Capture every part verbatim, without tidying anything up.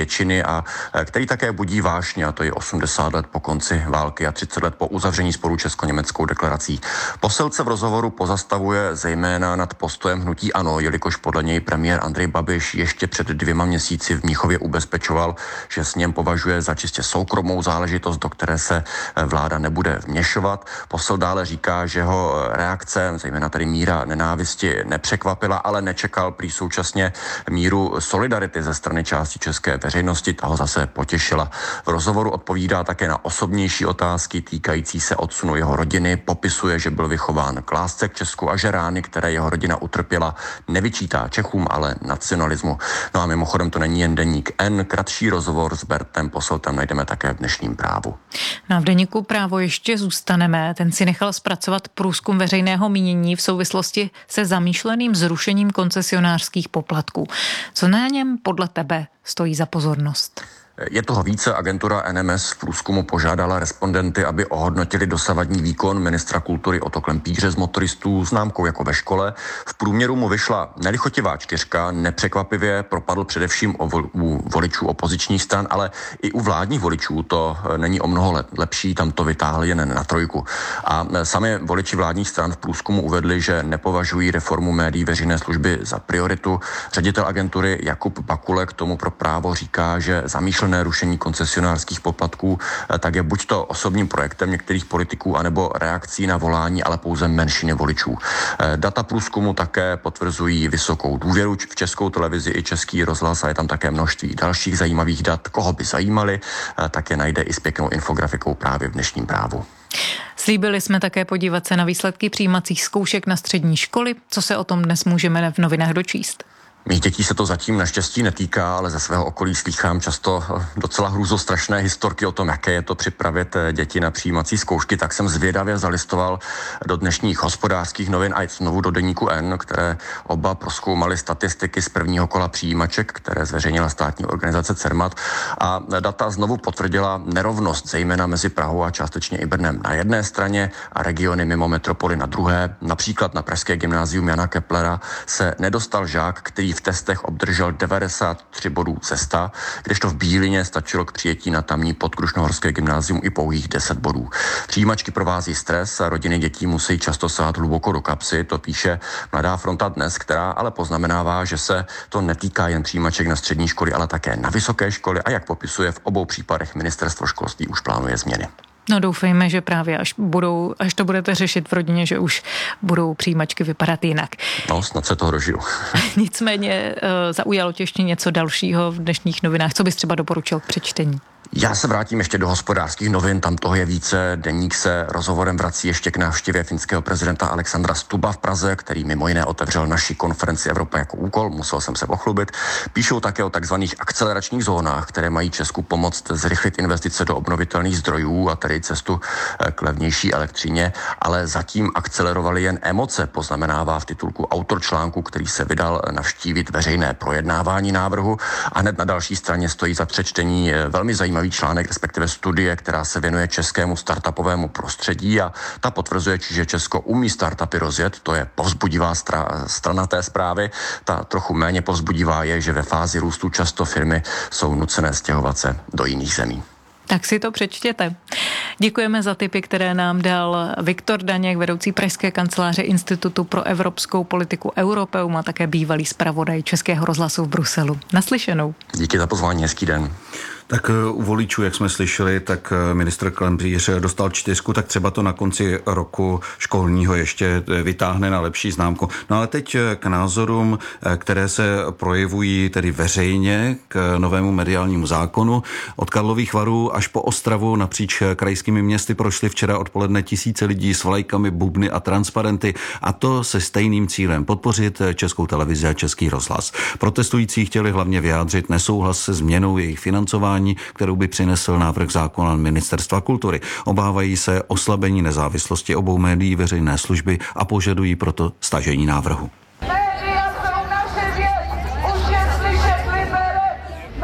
většiny a který také budí vášně, a to je osmdesát let po konci války a třicet let po uzavření sporu česko-německou deklarací. Posel se v rozhovoru pozastavuje zejména nad postojem hnutí ANO, jelikož podle něj premiér Andrej Babiš ještě před dvěma měsíci v Mnichově ubezpečoval, že s ním považuje za čistě soukromou záležitost, do které se vláda nebude vměšovat. Posel dále říká, že ho reakce, zejména tady míra nenávisti, nepřekvapila, ale nečekal prý současně míru solidarity ze strany části české veřejnosti, ta ho zase potěšila. V rozhovoru odpovídá také na osobnější otázky týkající se odsunu jeho rodiny, popisuje, že byl vychován k lásce k Česku a že rány, které jeho rodina utrpěla, nevyčítá Čechům, ale nacionalismu. No a mimochodem to není jen deník N, kratší rozhovor s Bertem Posseltem najdeme také v dnešním Právu. No a v deníku Právo ještě zůstaneme. Ten si nechal zpracovat průzkum veřejného mínění v souvislosti se zamýšleným zrušením koncesionářských poplatků. Co na něm podle tebe stojí za pozornost? Je toho více. Agentura N M S v průzkumu požádala respondenty, aby ohodnotili dosavadní výkon ministra kultury Otto Klempíře z Motoristů známkou jako ve škole. V průměru mu vyšla nelichotivá čtyřka, nepřekvapivě propadl především u voličů opozičních stran, ale i u vládních voličů to není o mnoho lepší, tam to vytáhli jen na trojku. A sami voliči vládních stran v průzkumu uvedli, že nepovažují reformu médií veřejné služby za prioritu. Ředitel agentury Jakub Bakule k tomu pro Právo říká, že zamýšlené rušení koncesionářských poplatků tak je buď to osobním projektem některých politiků, anebo reakcí na volání, ale pouze menšiny voličů. Data průzkumu také potvrzují vysokou důvěru v Českou televizi i Český rozhlas a je tam také množství dalších zajímavých dat. Koho by zajímali, tak je najde i s pěknou infografikou právě v dnešním Právu. Slíbili jsme také podívat se na výsledky přijímacích zkoušek na střední školy. Co se o tom dnes můžeme v novinách dočíst? Mých dětí se to zatím naštěstí netýká, ale ze svého okolí slýchám často docela hrůzostrašné historky o tom, jaké je to připravit děti na přijímací zkoušky, tak jsem zvědavě zalistoval do dnešních Hospodářských novin a znovu do deníku N, které oba prozkoumaly statistiky z prvního kola přijímaček, které zveřejnila státní organizace Cermat, a data znovu potvrdila nerovnost, zejména mezi Prahou a částečně i Brnem na jedné straně a regiony mimo metropoly na druhé. Například na pražské gymnázium Jana Keplera se nedostal žák, který v testech obdržel devadesát tři bodů ze sta, kdežto v Bílině stačilo k přijetí na tamní podkrušnohorské gymnázium i pouhých deset bodů. Přijímačky provází stres a rodiny dětí musí často sahat hluboko do kapsy, to píše Mladá fronta Dnes, která ale poznamenává, že se to netýká jen přijímaček na střední školy, ale také na vysoké školy a jak popisuje, v obou případech ministerstvo školství už plánuje změny. No doufejme, že právě až, budou, až to budete řešit v rodině, že už budou přijímačky vypadat jinak. No, snad se toho dožiju. Nicméně zaujalo tě ještě něco dalšího v dnešních novinách. Co bys třeba doporučil k přečtení? Já se vrátím ještě do Hospodářských novin, tam toho je více. Deník se rozhovorem vrací ještě k návštěvě finského prezidenta Alexandra Stubba v Praze, který mimo jiné otevřel naši konferenci Evropa jako úkol, musel jsem se pochlubit. Píšou také o takzvaných akceleračních zónách, které mají Česku pomoct zrychlit investice do obnovitelných zdrojů a tedy cestu k levnější elektřině, ale zatím akcelerovaly jen emoce, poznamenává v titulku autor článku, který se vydal navštívit veřejné projednávání návrhu, a hned na další straně stojí za přečtení velmi zajímavý článek, respektive studie, která se věnuje českému startupovému prostředí, a ta potvrzuje, že Česko umí startupy rozjet, to je povzbudivá stra- strana té zprávy. Ta trochu méně povzbudivá je, že ve fázi růstu často firmy jsou nucené stěhovat se do jiných zemí. Tak si to přečtěte. Děkujeme za tipy, které nám dal Viktor Daněk, vedoucí pražské kanceláře Institutu pro evropskou politiku Europeum a také bývalý zpravodaj Českého rozhlasu v Bruselu. Naslyšenou. Díky za pozvání, hezký den. Tak u voličů, jak jsme slyšeli, tak ministr Klempíř dostal čtyřku, tak třeba to na konci roku školního ještě vytáhne na lepší známku. No ale teď k názorům, které se projevují tedy veřejně k novému mediálnímu zákonu. Od Karlových Varů až po Ostravu napříč krajskými městy prošly včera odpoledne tisíce lidí s vlajkami, bubny a transparenty, a to se stejným cílem podpořit Českou televizi a Český rozhlas. Protestující chtěli hlavně vyjádřit nesouhlas se změnou jejich financování, kterou by přinesl návrh zákona Ministerstva kultury. Obávají se oslabení nezávislosti obou médií veřejné služby a požadují proto stažení návrhu. Média jsou naše věc, už je slyšet libere,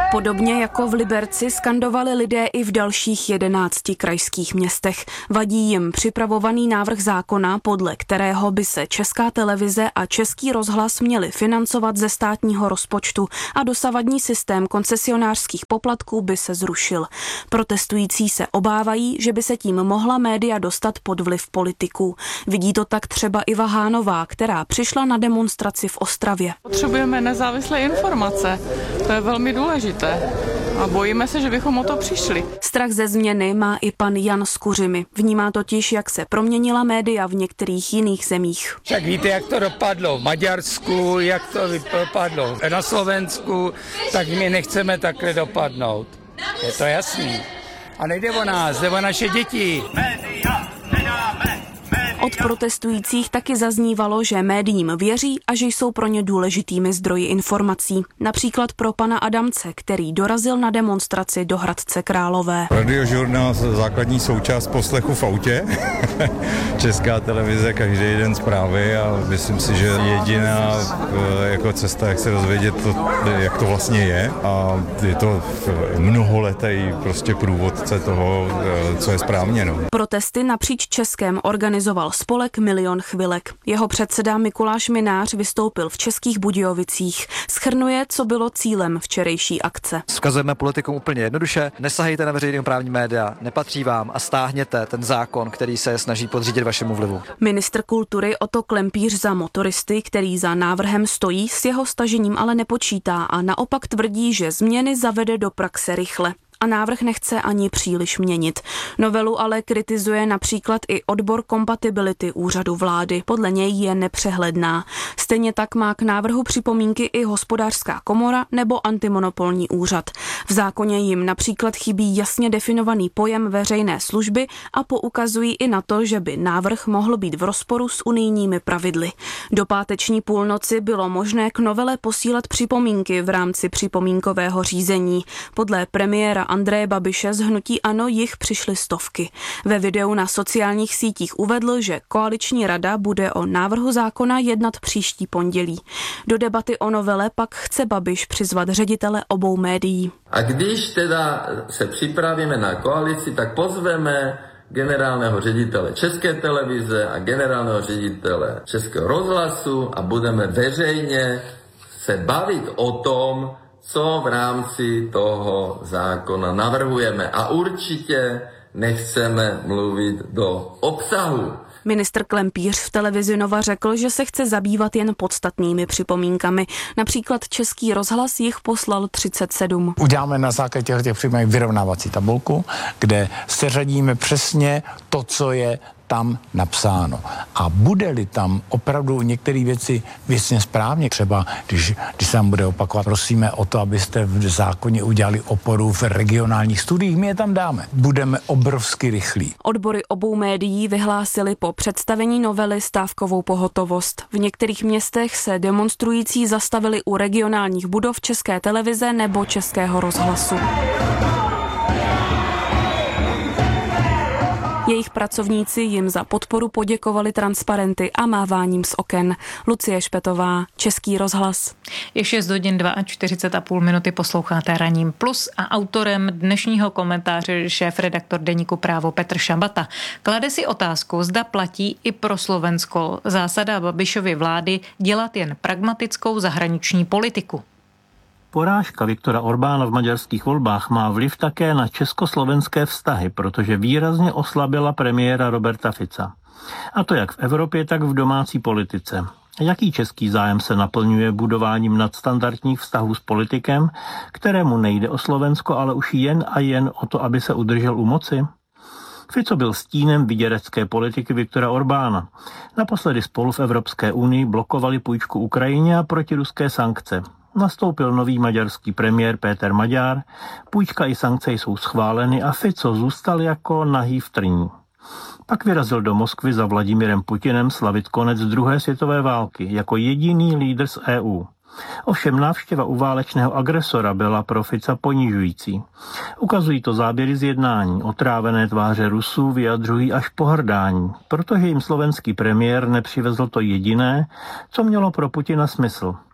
Podobně jako v Liberci skandovali lidé i v dalších jedenácti krajských městech. Vadí jim připravovaný návrh zákona, podle kterého by se Česká televize a Český rozhlas měli financovat ze státního rozpočtu a dosavadní systém koncesionářských poplatků by se zrušil. Protestující se obávají, že by se tím mohla média dostat pod vliv politiků. Vidí to tak třeba Iva Hánová, která přišla na demonstraci v Ostravě. Potřebujeme nezávislé informace, to je velmi důležité a bojíme se, že bychom o to přišli. Strach ze změny má i pan Jan z Kuřimy. Vnímá totiž, jak se proměnila média v některých jiných zemích. Však víte, jak to dopadlo v Maďarsku, jak to dopadlo na Slovensku, tak my nechceme takhle dopadnout. Je to jasný. A nejde o nás, jde o naše děti. Od protestujících taky zaznívalo, že médiím věří a že jsou pro ně důležitými zdroji informací. Například pro pana Adamce, který dorazil na demonstraci do Hradce Králové. Radiožurnál, základní součást poslechu v autě. Česká televize, každý den zprávy a myslím si, že jediná jako cesta, jak se dozvědět, to, jak to vlastně je. A je to mnoholetý prostě průvodce toho, co je správně. No. Protesty napříč Českem organizoval spolek Milion chvilek. Jeho předseda Mikuláš Minář vystoupil v Českých Budějovicích. Shrnuje, co bylo cílem včerejší akce. Vzkazujeme politikům úplně jednoduše, nesahejte na veřejnoprávní média, nepatří vám a stáhněte ten zákon, který se snaží podřídit vašemu vlivu. Ministr kultury Otto Klempíř za motoristy, který za návrhem stojí, s jeho stažením ale nepočítá a naopak tvrdí, že změny zavede do praxe rychle. A návrh nechce ani příliš měnit. Novelu ale kritizuje například i odbor kompatibility úřadu vlády. Podle něj je nepřehledná. Stejně tak má k návrhu připomínky i Hospodářská komora nebo antimonopolní úřad. V zákoně jim například chybí jasně definovaný pojem veřejné služby a poukazují i na to, že by návrh mohl být v rozporu s unijními pravidly. Do páteční půlnoci bylo možné k novele posílat připomínky v rámci připomínkového řízení. Podle premiéra Andreje Babiše z hnutí ANO jich přišly stovky. Ve videu na sociálních sítích uvedl, že koaliční rada bude o návrhu zákona jednat příští pondělí. Do debaty o novele pak chce Babiš přizvat ředitele obou médií. A když teda se připravíme na koalici, tak pozveme generálního ředitele České televize a generálního ředitele Českého rozhlasu a budeme veřejně se bavit o tom, co v rámci toho zákona navrhujeme. A určitě nechceme mluvit do obsahu. Ministr Klempíř v televizi Nova řekl, že se chce zabývat jen podstatnými připomínkami. Například Český rozhlas jich poslal třicet sedm. Uděláme na základě těch, těch připomínek vyrovnávací tabulku, kde seřadíme přesně to, co je tam napsáno. A bude-li tam opravdu některé věci věcně správně, třeba když, když se nám bude opakovat, prosíme o to, abyste v zákoně udělali oporu v regionálních studiích, my je tam dáme. Budeme obrovsky rychlí. Odbory obou médií vyhlásili po představení novely stávkovou pohotovost. V některých městech se demonstrující zastavili u regionálních budov České televize nebo Českého rozhlasu. Jejich pracovníci jim za podporu poděkovali transparenty a máváním z oken. Lucie Špetová, Český rozhlas. Je šest hodin čtyřicet dva a půl minuty, posloucháte Raním Plus a autorem dnešního komentáře šéfredaktor deníku Právo Petr Šabata. Klade si otázku, zda platí i pro Slovensko zásada Babišovy vlády dělat jen pragmatickou zahraniční politiku. Porážka Viktora Orbána v maďarských volbách má vliv také na československé vztahy, protože výrazně oslabila premiéra Roberta Fica. A to jak v Evropě, tak v domácí politice. Jaký český zájem se naplňuje budováním nadstandardních vztahů s politikem, kterému nejde o Slovensko, ale už jen a jen o to, aby se udržel u moci? Fico byl stínem vyděrecké politiky Viktora Orbána. Naposledy spolu v Evropské unii blokovali půjčku Ukrajině a protiruské sankce. Nastoupil nový maďarský premiér Péter Maďar, půjčka i sankce jsou schváleny a Fico zůstal jako nahý v trní. Pak vyrazil do Moskvy za Vladimirem Putinem slavit konec druhé světové války jako jediný lídr z E U. Ovšem návštěva u válečného agresora byla pro Fica ponižující. Ukazují to záběry z jednání, otrávené tváře Rusů vyjadřují až pohrdání, protože jim slovenský premiér nepřivezl to jediné, co mělo pro Putina smysl.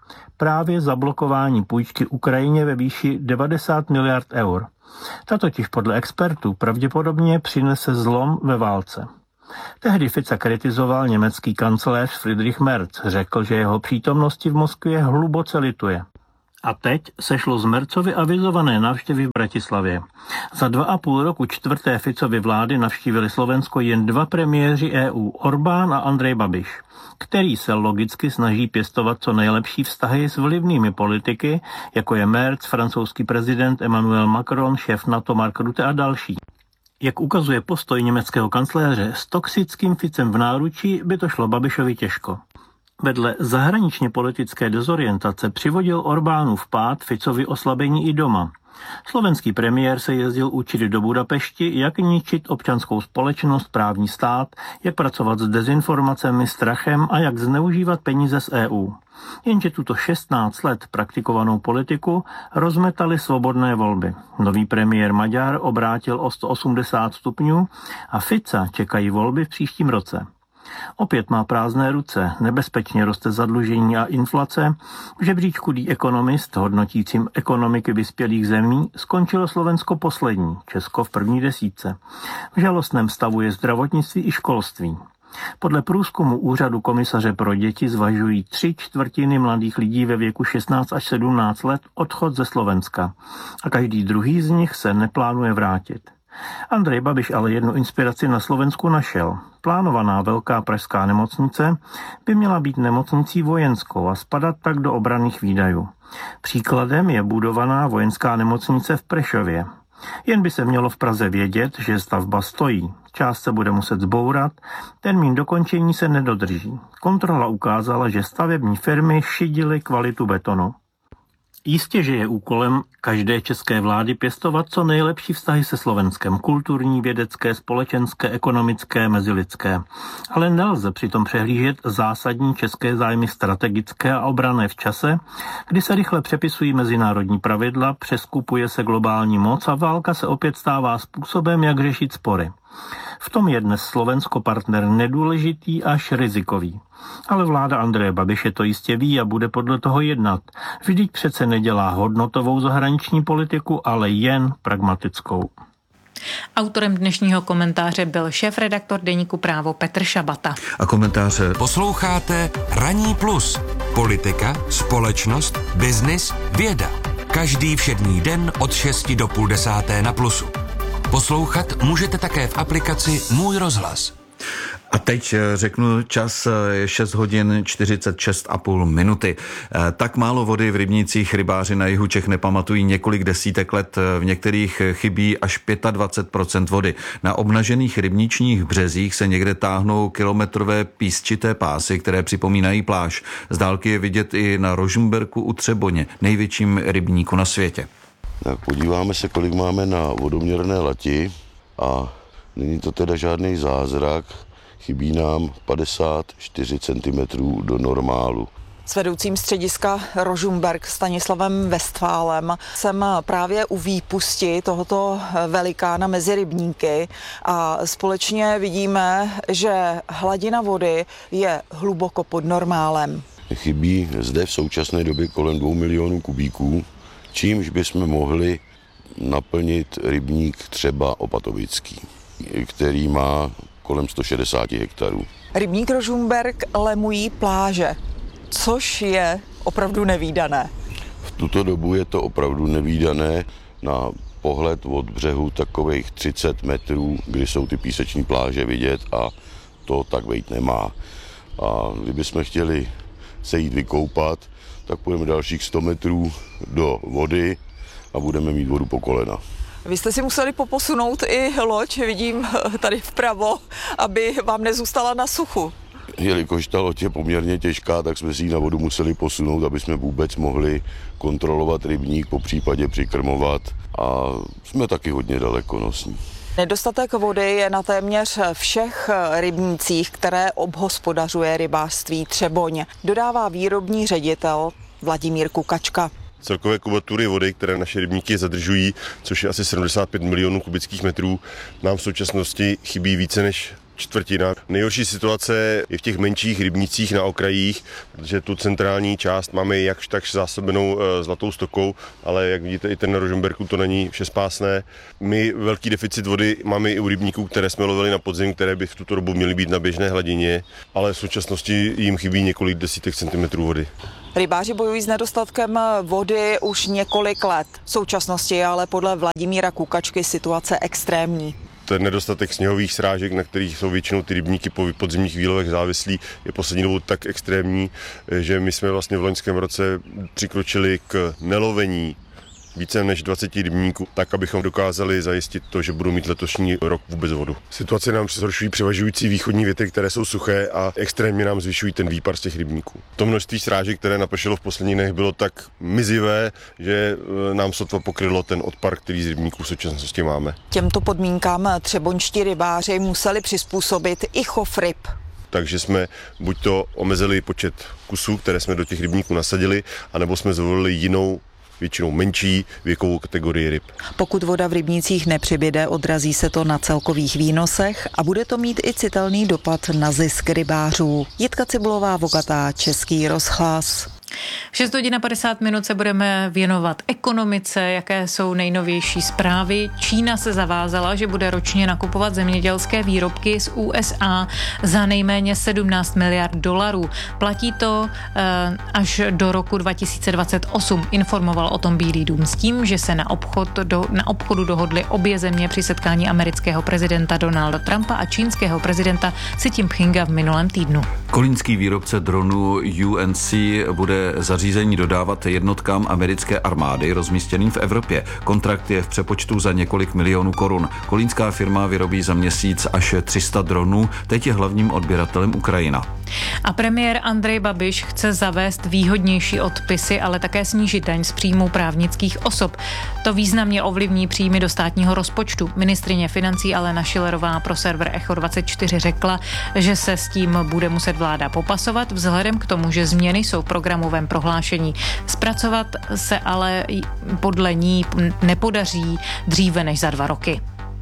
Právě zablokování půjčky Ukrajině ve výši devadesát miliard eur. Ta totiž podle expertů pravděpodobně přinese zlom ve válce. Tehdy Fica kritizoval německý kancléř Friedrich Merz, řekl, že jeho přítomnosti v Moskvě hluboce lituje. A teď sešlo z Merzovy avizované návštěvy v Bratislavě. Za dva a půl roku čtvrté Ficovy vlády navštívili Slovensko jen dva premiéři E U, Orbán a Andrej Babiš, který se logicky snaží pěstovat co nejlepší vztahy s vlivnými politiky, jako je Merz, francouzský prezident Emmanuel Macron, šéf NATO Mark Rutte a další. Jak ukazuje postoj německého kancléře, s toxickým Ficem v náručí by to šlo Babišovi těžko. Vedle zahraničně politické dezorientace přivodil Orbánův pád Ficovi oslabení i doma. Slovenský premiér se jezdil učit do Budapešti, jak ničit občanskou společnost, právní stát, jak pracovat s dezinformacemi, strachem a jak zneužívat peníze z E U. Jenže tuto šestnáct let praktikovanou politiku rozmetali svobodné volby. Nový premiér Maďar obrátil o sto osmdesát stupňů a Fica čekají volby v příštím roce. Opět má prázdné ruce, nebezpečně roste zadlužení a inflace. V žebříčku The Economist, hodnotícím ekonomiky vyspělých zemí, skončilo Slovensko poslední, Česko v první desítce. V žalostném stavu je zdravotnictví i školství. Podle průzkumu Úřadu komisaře pro děti zvažují tři čtvrtiny mladých lidí ve věku šestnáct až sedmnáct let odchod ze Slovenska a každý druhý z nich se neplánuje vrátit. Andrej Babiš ale jednu inspiraci na Slovensku našel. Plánovaná velká pražská nemocnice by měla být nemocnicí vojenskou a spadat tak do obranných výdajů. Příkladem je budovaná vojenská nemocnice v Prešově. Jen by se mělo v Praze vědět, že stavba stojí. Část se bude muset zbourat, termín dokončení se nedodrží. Kontrola ukázala, že stavební firmy šidily kvalitu betonu. Jistě, že je úkolem každé české vlády pěstovat co nejlepší vztahy se Slovenskem, kulturní, vědecké, společenské, ekonomické, mezilidské. Ale nelze přitom přehlížet zásadní české zájmy strategické a obranné v čase, kdy se rychle přepisují mezinárodní pravidla, přeskupuje se globální moc a válka se opět stává způsobem, jak řešit spory. V tom je dnes Slovensko partner nedůležitý až rizikový. Ale vláda Andreje Babiše to jistě ví a bude podle toho jednat. Vždyť přece nedělá hodnotovou zahraniční politiku, ale jen pragmatickou. Autorem dnešního komentáře byl šéfredaktor deníku Právo Petr Šabata. A komentáře... Posloucháte Ranní plus. Politika, společnost, biznis, věda. Každý všední den od šesti do půl desáté na Plusu. Poslouchat můžete také v aplikaci Můj rozhlas. A teď řeknu čas šest hodin čtyřicet šest a půl minuty. Tak málo vody v rybnících rybáři na jihu Čech nepamatují několik desítek let. V některých chybí až dvacet pět procent vody. Na obnažených rybničních březích se někde táhnou kilometrové písčité pásy, které připomínají pláž. Z dálky je vidět i na Rožmberku u Třeboně, největším rybníku na světě. Tak podíváme se, kolik máme na vodoměrné lati a není to teda žádný zázrak. Chybí nám padesát čtyři centimetrů do normálu. S vedoucím střediska Rožmberk Stanislavem Westfálem jsem právě u výpusti tohoto velikána mezi rybníky a společně vidíme, že hladina vody je hluboko pod normálem. Chybí zde v současné době kolem dvou milionů kubíků, čímž bychom mohli naplnit rybník třeba Opatovický, který má kolem sto šedesát hektarů. Rybník Rožmberk lemují pláže, což je opravdu nevídané. V tuto dobu je to opravdu nevídané. Na pohled od břehu takových třicet metrů, kdy jsou ty píseční pláže vidět a to tak být nemá. A kdybychom chtěli se jít vykoupat, tak půjdeme dalších sto metrů do vody a budeme mít vodu po kolena. Vy jste si museli poposunout i loď, vidím tady vpravo, aby vám nezůstala na suchu. Jelikož ta loď je poměrně těžká, tak jsme si ji na vodu museli posunout, aby jsme vůbec mohli kontrolovat rybník, po případě přikrmovat a jsme taky hodně dalekonosní. Nedostatek vody je na téměř všech rybnících, které obhospodařuje rybářství Třeboň, dodává výrobní ředitel Vladimír Kukačka. Celkové kubatury vody, které naše rybníky zadržují, což je asi sedmdesát pět milionů kubických metrů, nám v současnosti chybí více než čtvrtina. Nejhorší situace je v těch menších rybnících na okrajích, protože tu centrální část máme jakž takž zásobenou zlatou stokou, ale jak vidíte, i ten na Rožmberku to není všespásné. My velký deficit vody máme i u rybníků, které jsme lovili na podzim, které by v tuto dobu měly být na běžné hladině, ale v současnosti jim chybí několik desítek centimetrů vody. Rybáři bojují s nedostatkem vody už několik let. V současnosti je ale podle Vladimíra Kukačky situace extrémní. Ten nedostatek sněhových srážek, na kterých jsou většinou ty rybníky po podzimních výlovech závislí, je poslední dobou tak extrémní, že my jsme vlastně v loňském roce přikročili k nelovení více než dvacet rybníků, tak abychom dokázali zajistit to, že budou mít letošní rok vůbec vodu. Situace nám zhoršují převažující východní větry, které jsou suché a extrémně nám zvyšují ten výpar z těch rybníků. To množství srážek, které napršelo v posledních dnech, bylo tak mizivé, že nám sotva pokrylo ten odpar, který z rybníků v současnosti máme. Těmto podmínkám třeboňští rybáři museli přizpůsobit i chov ryb. Takže jsme buď to omezili počet kusů, které jsme do těch rybníků nasadili, anebo jsme zvolili jinou, většinou menší věkovou kategorii ryb. Pokud voda v rybnících nepřibyde, odrazí se to na celkových výnosech a bude to mít i citelný dopad na zisk rybářů. Jitka Cibulová, Vogatá, Český rozhlas. V šest hodin a padesát minut se budeme věnovat ekonomice, jaké jsou nejnovější zprávy. Čína se zavázala, že bude ročně nakupovat zemědělské výrobky z U S A za nejméně sedmnáct miliard dolarů. Platí to eh, až do roku dva tisíce dvacet osm, informoval o tom Bílý dům s tím, že se na, obchod do, na obchodu dohodly obě země při setkání amerického prezidenta Donalda Trumpa a čínského prezidenta Xi Jinpinga v minulém týdnu. Kolínský výrobce dronů U N C bude zařízení dodávat jednotkám americké armády rozmístěným v Evropě. Kontrakt je v přepočtu za několik milionů korun. Kolínská firma vyrobí za měsíc až tři sta dronů, teď je hlavním odběratelem Ukrajina. A premiér Andrej Babiš chce zavést výhodnější odpisy, ale také snížit daň z příjmů právnických osob. To významně ovlivní příjmy do státního rozpočtu. Ministryně financí Alena Schillerová pro server Echo dvacet čtyři řekla, že se s tím bude muset vláda popasovat vzhledem k tomu, že změny jsou v programovém prohlášení. Zpracovat se ale podle ní nepodaří dříve než za dva roky.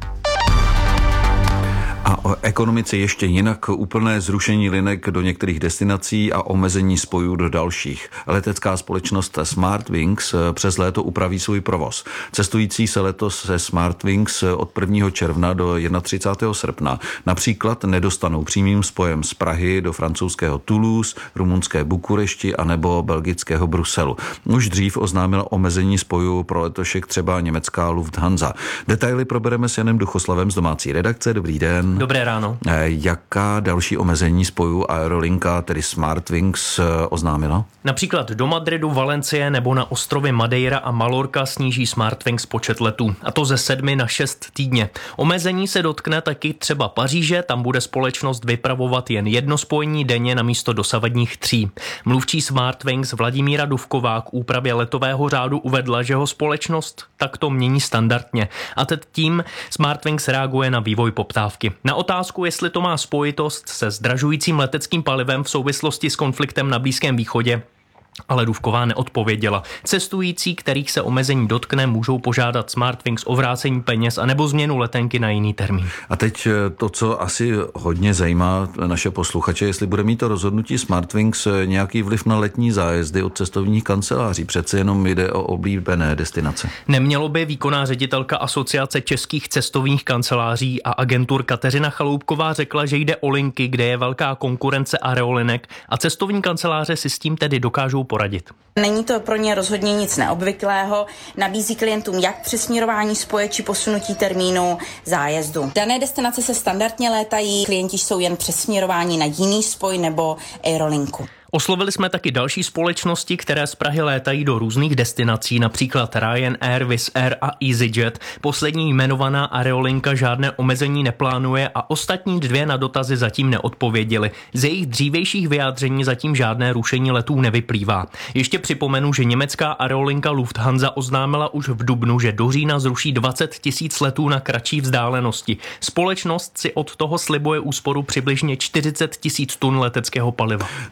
A o ekonomice ještě jinak: úplné zrušení linek do některých destinací a omezení spojů do dalších. Letecká společnost Smartwings přes léto upraví svůj provoz. Cestující se letos se Smartwings od prvního června do třicátého prvního srpna například nedostanou přímým spojem z Prahy do francouzského Toulouse, rumunské Bukurešti anebo belgického Bruselu. Už dřív oznámila omezení spojů pro letošek třeba německá Lufthansa. Detaily probereme s Janem Duchoslavem z domácí redakce. Dobrý den. Dobré ráno. Jaká další omezení spojů aerolinka, tedy Smartwings, oznámila? Například do Madridu, Valencie nebo na ostrovy Madeira a Malorka sníží Smartwings počet letů, a to ze sedmi na šest týdně. Omezení se dotkne taky třeba Paříže, tam bude společnost vypravovat jen jedno spojení denně na místo dosavadních tří. Mluvčí Smartwings Vladimíra Duvková k úpravě letového řádu uvedla, že ho společnost takto mění standardně, a teď tím Smartwings reaguje na vývoj poptávky. Na otázku, jestli to má spojitost se zdražujícím leteckým palivem v souvislosti s konfliktem na Blízkém východě, ale Duvková neodpověděla. Cestující, kterých se omezení dotkne, můžou požádat Smartwings o vrácení peněz anebo změnu letenky na jiný termín. A teď to, co asi hodně zajímá naše posluchače, jestli bude mít to rozhodnutí Smartwings nějaký vliv na letní zájezdy od cestovních kanceláří. Přece jenom jde o oblíbené destinace. Nemělo by. Výkonná ředitelka Asociace českých cestovních kanceláří a agentur Kateřina Chaloupková řekla, že jde o linky, kde je velká konkurence aerolinek a cestovní kanceláře si s tím tedy dokážou poradit. Není to pro ně rozhodně nic neobvyklého, nabízí klientům jak přesměrování spoje či posunutí termínu zájezdu. Dané destinace se standardně létají, klienti jsou jen přesměrováni na jiný spoj nebo aerolinku. Oslovili jsme taky další společnosti, které z Prahy létají do různých destinací, například Ryanair, Wizz Air a EasyJet. Poslední jmenovaná aerolinka žádné omezení neplánuje a ostatní dvě na dotazy zatím neodpověděly. Z jejich dřívějších vyjádření zatím žádné rušení letů nevyplývá. Ještě připomenu, že německá aerolinka Lufthansa oznámila už v dubnu, že do října zruší dvacet tisíc letů na kratší vzdálenosti. Společnost si od toho slibuje úsporu přibližně čtyřicet tisíc tun leteckého paliva. No ale je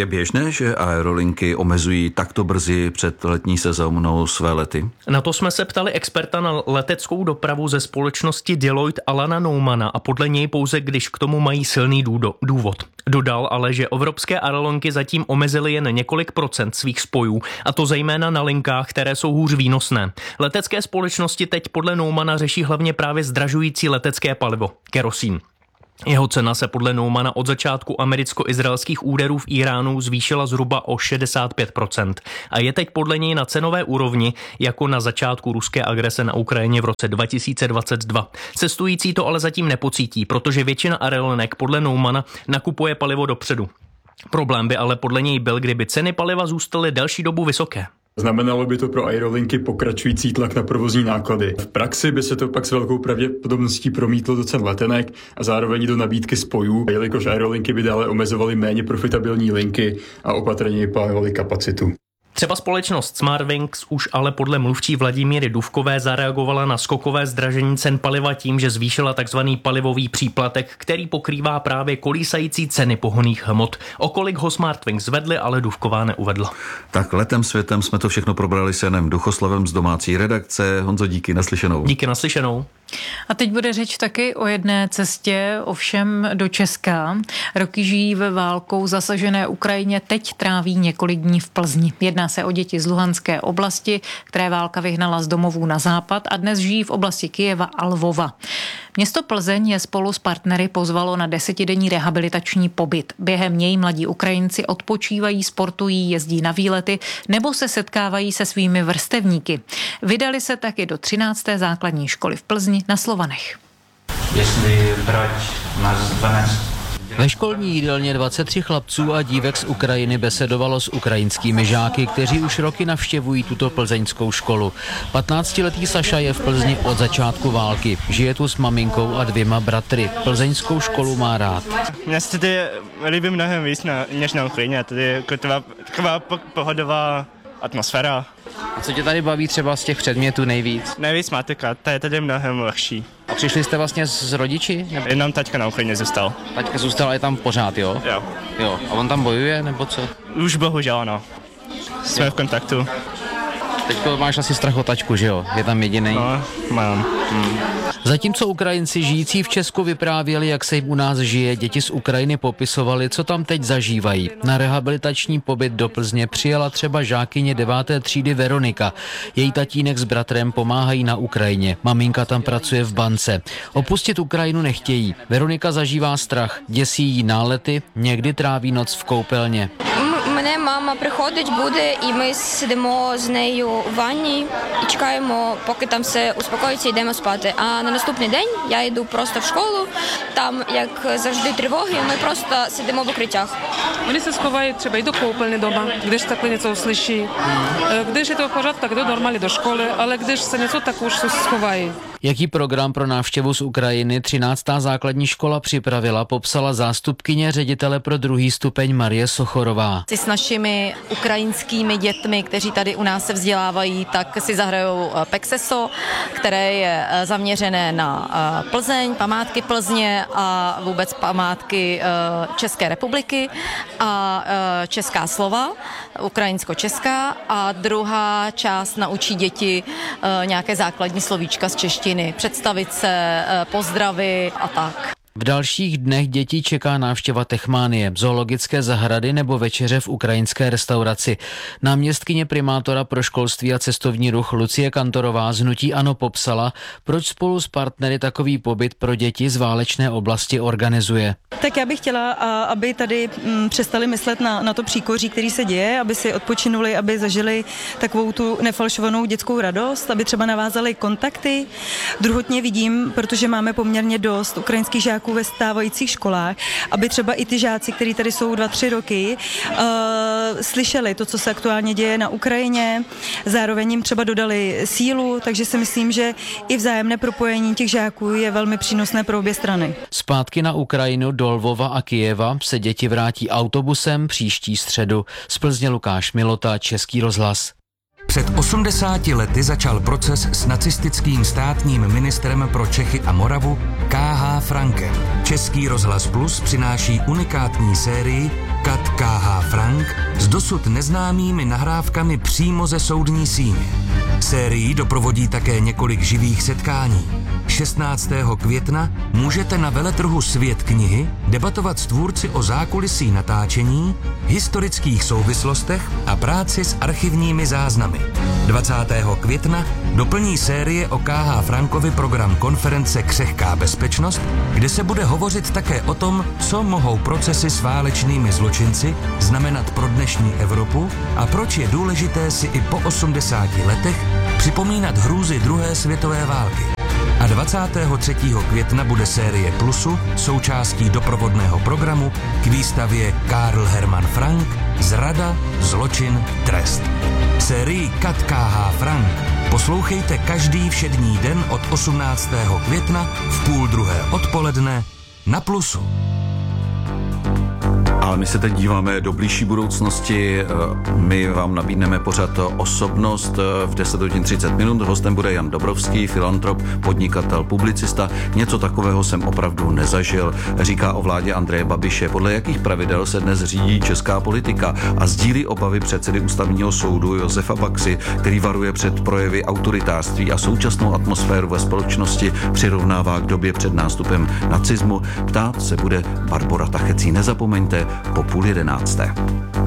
Je běžné, že aerolinky omezují takto brzy před letní sezónou své lety? Na to jsme se ptali experta na leteckou dopravu ze společnosti Deloitte Alana Neumana a podle něj pouze, když k tomu mají silný důvod. Dodal ale, že evropské aerolinky zatím omezily jen několik procent svých spojů, a to zejména na linkách, které jsou hůř výnosné. Letecké společnosti teď podle Neumana řeší hlavně právě zdražující letecké palivo, kerosín. Jeho cena se podle Neumana od začátku americko-izraelských úderů v Iránu zvýšila zhruba o šedesát pět procent a je teď podle něj na cenové úrovni jako na začátku ruské agrese na Ukrajině v roce dva tisíce dvacet dva. Cestující to ale zatím nepocítí, protože většina aerolinek podle Neumana nakupuje palivo dopředu. Problém by ale podle něj byl, kdyby ceny paliva zůstaly delší dobu vysoké. Znamenalo by to pro aerolinky pokračující tlak na provozní náklady. V praxi by se to pak s velkou pravděpodobností promítlo do cen letenek a zároveň do nabídky spojů, jelikož aerolinky by dále omezovaly méně profitabilní linky a opatrně plánovaly kapacitu. Třeba společnost Smartwings už ale podle mluvčí Vladimíry Dufkové zareagovala na skokové zdražení cen paliva tím, že zvýšila takzvaný palivový příplatek, který pokrývá právě kolísající ceny pohonných hmot. O kolik ho Smartwings zvedly, ale Dufková neuvedla. Tak letem světem jsme to všechno probrali s Janem Duchoslavem z domácí redakce. Honzo, díky, naslyšenou. Díky, naslyšenou. A teď bude řeč taky o jedné cestě, ovšem do Česka. Roky žijí ve válkou zasažené Ukrajině, teď tráví několik dní v Plzni. Jedná se o děti z Luhanské oblasti, které válka vyhnala z domovů na západ a dnes žijí v oblasti Kyjeva a Lvova. Město Plzeň je spolu s partnery pozvalo na desetidenní rehabilitační pobyt. Během něj mladí Ukrajinci odpočívají, sportují, jezdí na výlety nebo se setkávají se svými vrstevníky. Vydali se taky do třinácté základní školy v Plzni na Slovanech. Jestli brať nás dvanáct. Ve školní jídelně dvacet tři chlapců a dívek z Ukrajiny besedovalo s ukrajinskými žáky, kteří už roky navštěvují tuto plzeňskou školu. patnáctiletý Saša je v Plzni od začátku války. Žije tu s maminkou a dvěma bratry. Plzeňskou školu má rád. Mně se tady líbí mnohem víc na, než na Ukrajině. Tady je taková, taková pohodová atmosféra. A co tě tady baví třeba z těch předmětů nejvíc? Nejvíc matika, ta je tady mnohem lehčí. A přišli jste vlastně s rodiči? Nebo... Jenom taťka na Ukrajině zůstal. Taťka zůstal a je tam pořád, jo? Jo. Jo. A on tam bojuje, nebo co? Už bohužel, ano. Jsme jo. v kontaktu. Teďko máš asi strach o tačku, že jo? Je tam jedinej? No, mám. Hmm. Zatímco Ukrajinci žijící v Česku vyprávěli, jak se jim u nás žije, děti z Ukrajiny popisovali, co tam teď zažívají. Na rehabilitační pobyt do Plzně přijela třeba žákyně deváté třídy Veronika. Její tatínek s bratrem pomáhají na Ukrajině. Maminka tam pracuje v bance. Opustit Ukrajinu nechtějí. Veronika zažívá strach, děsí jí nálety, někdy tráví noc v koupelně. Мене мама приходить, буде, і ми сидимо з нею в ванні і чекаємо, поки там все успокоїться, йдемо спати. А на наступний день я йду просто в школу, там, як завжди, тривоги, ми просто сидимо в укриттях. Вони се сховають, треба й до коупельні дома, де ж так něco uslyší. Když je to v pořádku, tak jdou normálně do školy, ale když se něco, tak už se schovají. Jaký program pro návštěvu z Ukrajiny třináctá základní škola připravila, popsala zástupkyně ředitele pro druhý stupeň Marie Sochorová. S našimi ukrajinskými dětmi, kteří tady u nás se vzdělávají, tak si zahrajou Pexeso, které je zaměřené na Plzeň, památky Plzně a vůbec památky České republiky a česká slova, ukrajinsko-česká, a druhá část naučí děti nějaké základní slovíčka z češtiny, představit se, pozdravy a tak. V dalších dnech dětí čeká návštěva Techmánie, zoologické zahrady nebo večeře v ukrajinské restauraci. Náměstkyně primátora pro školství a cestovní ruch Lucie Kantorová z hnutí ANO popsala, proč spolu s partnery takový pobyt pro děti z válečné oblasti organizuje. Tak já bych chtěla, aby tady přestali myslet na, na to příkoří, který se děje, aby si odpočinuli, aby zažili takovou tu nefalšovanou dětskou radost, aby třeba navázali kontakty. Druhotně vidím, protože máme poměrně dost ukrajinských žáků ve stávajících školách, aby třeba i ty žáci, kteří tady jsou dva, tři roky, uh, slyšeli to, co se aktuálně děje na Ukrajině, zároveň jim třeba dodali sílu, takže si myslím, že i vzájemné propojení těch žáků je velmi přínosné pro obě strany. Zpátky na Ukrajinu do Lvova a Kyjeva se děti vrátí autobusem příští středu. Z Plzně Lukáš Milota, Český rozhlas. Před osmdesáti lety začal proces s nacistickým státním ministrem pro Čechy a Moravu K H Frankem. Český rozhlas Plus přináší unikátní sérii Kat K H Frank s dosud neznámými nahrávkami přímo ze soudní síně. Sérii doprovodí také několik živých setkání. šestnáctého května můžete na veletrhu Svět knihy debatovat s tvůrci o zákulisí natáčení, historických souvislostech a práci s archivními záznamy. dvacátého května doplní série o K H Frankovi program konference Křehká bezpečnost, kde se bude hovořit také o tom, co mohou procesy s válečnými zločinci znamenat pro dnešní Evropu a proč je důležité si i po osmdesáti letech připomínat hrůzy druhé světové války. A dvacátého třetího května bude série Plusu součástí doprovodného programu k výstavě Karl Hermann Frank Zrada, zločin, trest. Sérii Kat K H Frank poslouchejte každý všední den od osmnáctého května v půl druhé odpoledne na Plusu. Ale my se teď díváme do blížší budoucnosti. My vám nabídneme pořad Osobnost v deset hodin třicet minut. Hostem bude Jan Dobrovský, filantrop, podnikatel, publicista. Něco takového jsem opravdu nezažil. Říká o vládě Andreje Babiše. Podle jakých pravidel se dnes řídí česká politika a sdílí obavy předsedy Ústavního soudu Josefa Baxy, který varuje před projevy autoritářství a současnou atmosféru ve společnosti přirovnává k době před nástupem nacismu. Ptát se bude Barbora Tachecí. Nezapomeňte, po půl jedenácté.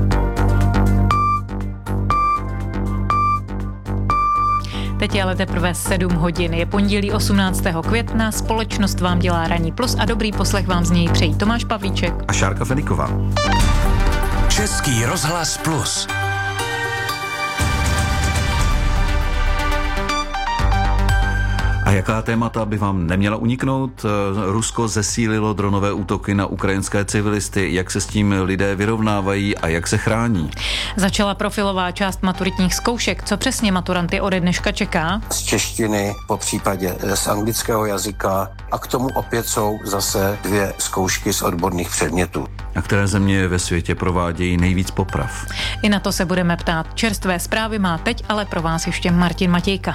Teď je ale teprve sedm hodin. Je pondělí osmnáctého května. Společnost vám dělá Ranní plus a dobrý poslech vám z něj přejí Tomáš Pavlíček a Šárka Feniková. Český rozhlas plus. A jaká témata by vám neměla uniknout? Rusko zesílilo dronové útoky na ukrajinské civilisty. Jak se s tím lidé vyrovnávají a jak se chrání? Začala profilová část maturitních zkoušek. Co přesně maturanty ode dneška čeká? Z češtiny, po případě z anglického jazyka a k tomu opět jsou zase dvě zkoušky z odborných předmětů. A které země ve světě provádějí nejvíc poprav? I na to se budeme ptát. Čerstvé zprávy má teď ale pro vás ještě Martin Matějka.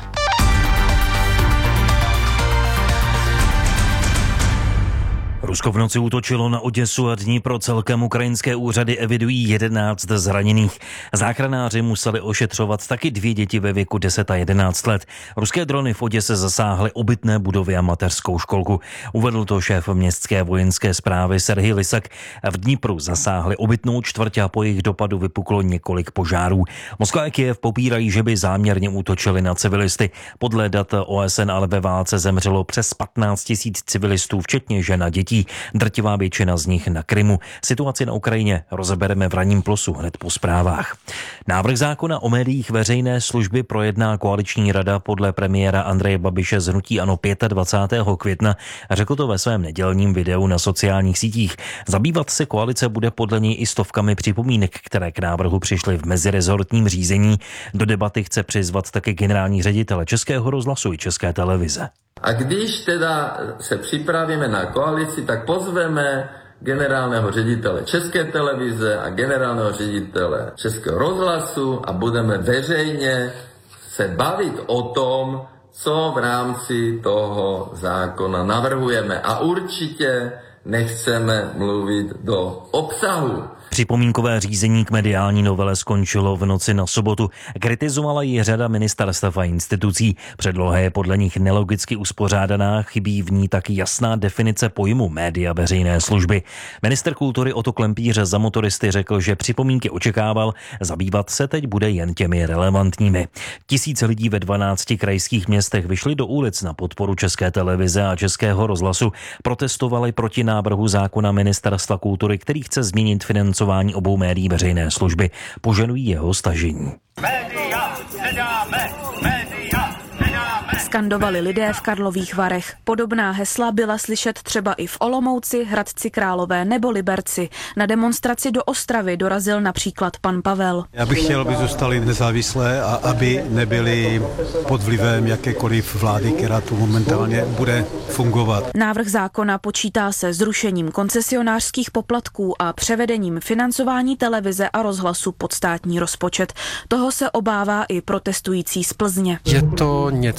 Rusko v noci útočilo na Oděsu a Dnipro, celkem ukrajinské úřady evidují jedenáct zraněných. Záchranáři museli ošetřovat taky dvě děti ve věku deset a jedenáct let. Ruské drony v Oděse zasáhly obytné budovy a mateřskou školku. Uvedl to šéf městské vojenské správy Serhij Lysak. V Dnipru zasáhly obytnou čtvrť a po jejich dopadu vypuklo několik požárů. Moskva a Kyjev popírají, že by záměrně útočili na civilisty. Podle dat O S N ale ve válce zemřelo přes patnáct tisíc civilistů, včetně žen a dětí. Drtivá většina z nich na Krymu. Situaci na Ukrajině rozebereme v Ranním plusu hned po zprávách. Návrh zákona o médiích veřejné služby projedná koaliční rada podle premiéra Andreje Babiše z hnutí ANO dvacátého pátého května a řekl to ve svém nedělním videu na sociálních sítích. Zabývat se koalice bude podle něj i stovkami připomínek, které k návrhu přišly v mezirezortním řízení. Do debaty chce přizvat také generální ředitele Českého rozhlasu i České televize. A když teda se připravíme na koalici, tak pozveme generálního ředitele České televize a generálního ředitele Českého rozhlasu a budeme veřejně se bavit o tom, co v rámci toho zákona navrhujeme. A určitě nechceme mluvit do obsahu. Připomínkové řízení k mediální novele skončilo v noci na sobotu. Kritizovala ji řada ministerstev a institucí. Předloha je podle nich nelogicky uspořádaná, chybí v ní taky jasná definice pojmu média veřejné služby. Ministr kultury Otto Klempíř za Motoristy řekl, že připomínky očekával, zabývat se teď bude jen těmi relevantními. Tisíce lidí ve dvanácti krajských městech vyšli do ulic na podporu České televize a Českého rozhlasu, protestovali proti návrhu zákona Ministerstva kultury, který chce změnit financování obou médií veřejné služby. Požadují jeho stažení. Média nedáme, média nedáme. Skandovali lidé v Karlových Varech. Podobná hesla byla slyšet třeba i v Olomouci, Hradci Králové nebo Liberci. Na demonstraci do Ostravy dorazil například pan Pavel. Já bych chtěl, aby zůstali nezávislé a aby nebyli pod vlivem jakékoliv vlády, která tu momentálně bude fungovat. Návrh zákona počítá se zrušením koncesionářských poplatků a převedením financování televize a rozhlasu pod státní rozpočet. Toho se obává i protestující z Plzně. Je to něco,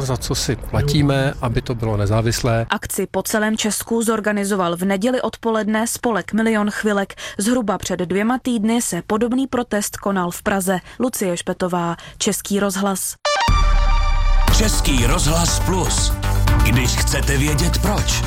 to, za co si platíme, aby to bylo nezávislé. Akci po celém Česku zorganizoval v neděli odpoledne spolek Milion chvilek. Zhruba před dvěma týdny se podobný protest konal v Praze. Lucie Špetová, Český rozhlas. Český rozhlas plus. Když chcete vědět proč.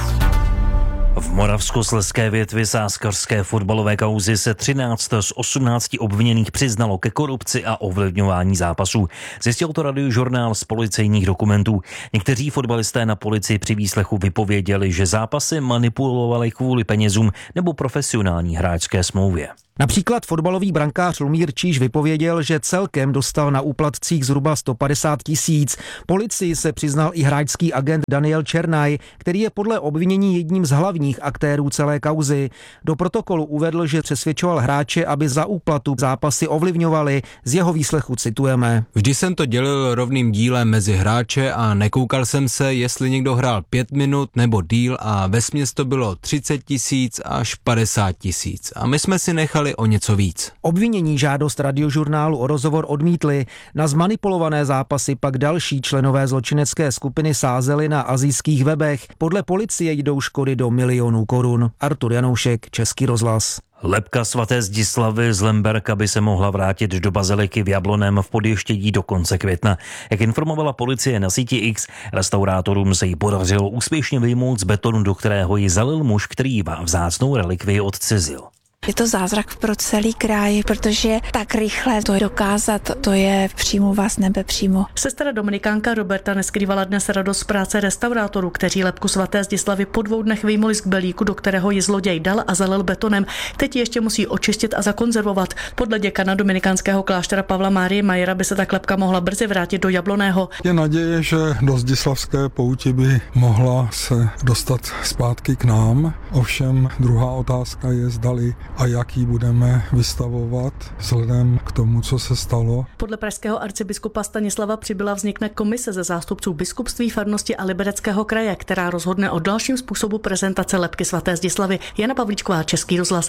V Moravskoslezské větvi sázkařské fotbalové kauzy se třináct z osmnácti obviněných přiznalo ke korupci a ovlivňování zápasů. Zjistil to Radiožurnál z policejních dokumentů. Někteří fotbalisté na policii při výslechu vypověděli, že zápasy manipulovali kvůli penězům nebo profesionální hráčské smlouvě. Například fotbalový brankář Lumír Číž vypověděl, že celkem dostal na úplatcích zhruba sto padesát tisíc. Policii se přiznal i hráčský agent Daniel Černaj, který je podle obvinění jedním z hlavních aktérů celé kauzy. Do protokolu uvedl, že přesvědčoval hráče, aby za úplatu zápasy ovlivňovali. Z jeho výslechu citujeme. Vždy jsem to dělil rovným dílem mezi hráče a nekoukal jsem se, jestli někdo hrál pět minut nebo díl a vesměs to bylo třicet tisíc až padesát tisíc. A my jsme si nechali o něco víc. Obvinění žádost Radiožurnálu o rozhovor odmítli. Na zmanipulované zápasy pak další členové zločinecké skupiny sázeli na asijských webech. Podle policie jdou škody do milionů korun. Artur Janoušek, Český rozhlas. Lebka svaté Zdislavy z Lemberka by se mohla vrátit do baziliky v Jablonném v Podještědí do konce května. Jak informovala policie na síti X, restaurátorům se jí podařilo úspěšně vyjmout z betonu, do kterého ji zalil muž, který vzácnou relikvii odcizil. Je to zázrak pro celý kraj, protože tak rychle to dokázat, to je přímo vás nebe přímo. Sestra dominikánka Roberta neskrývala dnes radost z práce restaurátorů, kteří lebku svaté Zdislavy po dvou dnech vyjmuli z kbelíku, do kterého ji zloděj dal a zalil betonem. Teď ji ještě musí očistit a zakonzervovat. Podle děkana dominikánského kláštera Pavla Márie Majera by se ta lebka mohla brzy vrátit do Jablonného. Je naděje, že do Zdislavské pouti by mohla se dostat zpátky k nám. Ovšem druhá otázka je, zdali a jak ji budeme vystavovat vzhledem k tomu, co se stalo. Podle pražského arcibiskupa Stanislava Přibyla vznikne komise ze zástupců biskupství, farnosti a Libereckého kraje, která rozhodne o dalším způsobu prezentace lebky svaté Zdislavy. Jana Pavlíčková, Český rozhlas.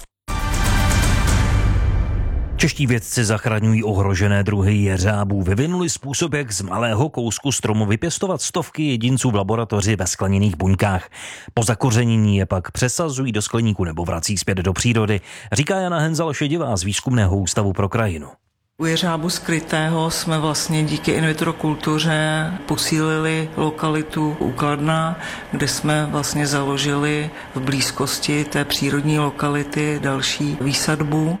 Čeští vědci zachraňují ohrožené druhy jeřábů. Vyvinuli způsob, jak z malého kousku stromu vypěstovat stovky jedinců v laboratoři ve skleněných buňkách. Po zakořenění je pak přesazují do skleníku nebo vrací zpět do přírody, říká Jana Henzal-Šedivá z Výzkumného ústavu pro krajinu. U jeřábu skrytého jsme vlastně díky in vitro kultuře posílili lokalitu u Kladna, kde jsme vlastně založili v blízkosti té přírodní lokality další výsadbu.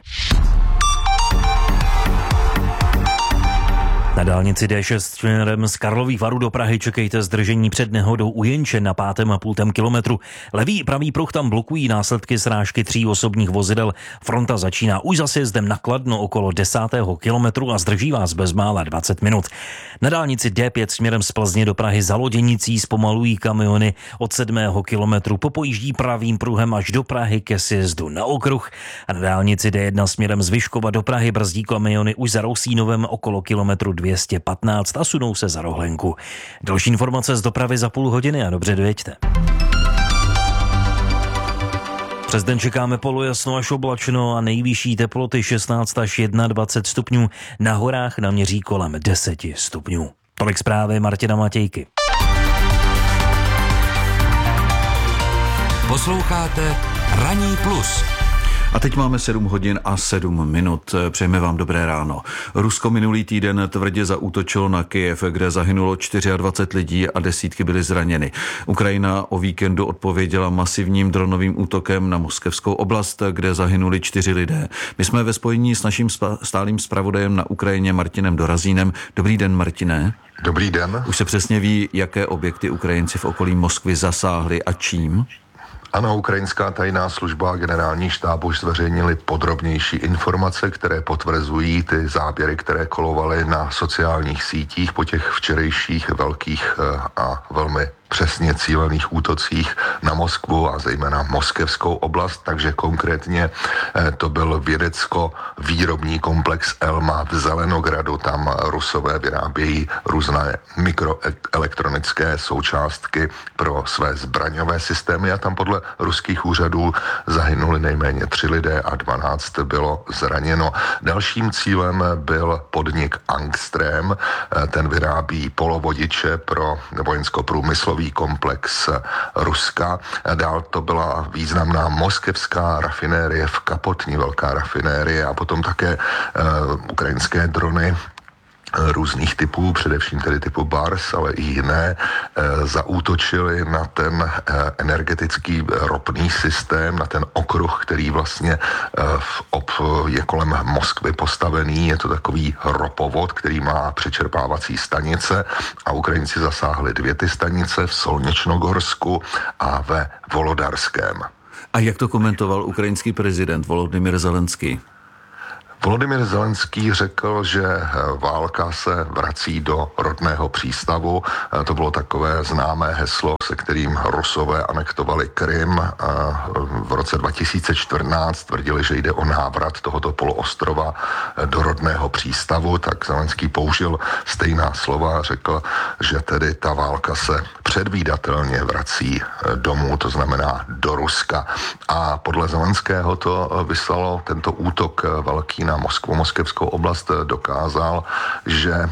Na dálnici D šest směrem z Karlových Varů do Prahy čekejte zdržení před nehodou u Jenče na pátém a půl kilometru. Levý pravý pruh tam blokují následky srážky tří osobních vozidel. Fronta začíná už za sjezdem na Kladno okolo desátého kilometru a zdrží vás bezmála dvacet minut. Na dálnici D pět směrem z Plzně do Prahy za Loděnicí zpomalují kamiony od sedmého kilometru. Popojíždí pravým pruhem až do Prahy ke sjezdu na okruh. A na dálnici D jedna směrem z Vyškova do Prahy brzdí kamiony už za Rousínovem okolo kilometru dvě stě patnáct a sunou se za Rohlenku. Další informace z dopravy za půl hodiny a dobře dojeďte. Přes den čekáme polojasno až oblačno a nejvyšší teploty šestnáct až dvacet jedna stupňů. Na horách naměří kolem deset stupňů. Tolik zprávy Martina Matějky. Posloucháte Ranní plus. A teď máme sedm hodin a sedm minut. Přejeme vám dobré ráno. Rusko minulý týden tvrdě zaútočilo na Kyjev, kde zahynulo dvacet čtyři lidí a desítky byly zraněny. Ukrajina o víkendu odpověděla masivním dronovým útokem na moskevskou oblast, kde zahynuli čtyři lidé. My jsme ve spojení s naším stálým zpravodajem na Ukrajině Martinem Dorazínem. Dobrý den, Martine. Dobrý den. Už se přesně ví, jaké objekty Ukrajinci v okolí Moskvy zasáhli a čím? Ano, ukrajinská tajná služba a generální štáb už zveřejnili podrobnější informace, které potvrzují ty záběry, které kolovaly na sociálních sítích po těch včerejších velkých a velmi přesně cílených útocích na Moskvu a zejména moskevskou oblast, takže konkrétně to byl vědecko-výrobní komplex Elma v Zelenogradu. Tam Rusové vyrábějí různé mikroelektronické součástky pro své zbraňové systémy a tam podle ruských úřadů zahynuli nejméně tři lidé a dvanáct bylo zraněno. Dalším cílem byl podnik Angstrem, ten vyrábí polovodiče pro vojensko-průmyslový komplex Ruska. Dál to byla významná moskevská rafinérie v Kapotni, velká rafinérie a potom také uh, ukrajinské drony různých typů, především tedy typu Bars, ale i jiné, e, zaútočili na ten e, energetický ropný systém, na ten okruh, který vlastně e, v, ob, je kolem Moskvy postavený. Je to takový ropovod, který má přečerpávací stanice a Ukrajinci zasáhli dvě ty stanice v Solněčnogorsku a ve Volodarském. A jak to komentoval ukrajinský prezident Volodymyr Zelenský? Volodymyr Zelenský řekl, že válka se vrací do rodného přístavu. To bylo takové známé heslo, se kterým Rusové anektovali Krym. V roce dva tisíce čtrnáct tvrdili, že jde o návrat tohoto poloostrova do rodného přístavu, tak Zelenský použil stejná slova a řekl, že tedy ta válka se předvídatelně vrací domů, to znamená do Ruska. A podle Zelenského to vyslalo tento útok velký na Moskvu, moskevskou oblast dokázal, že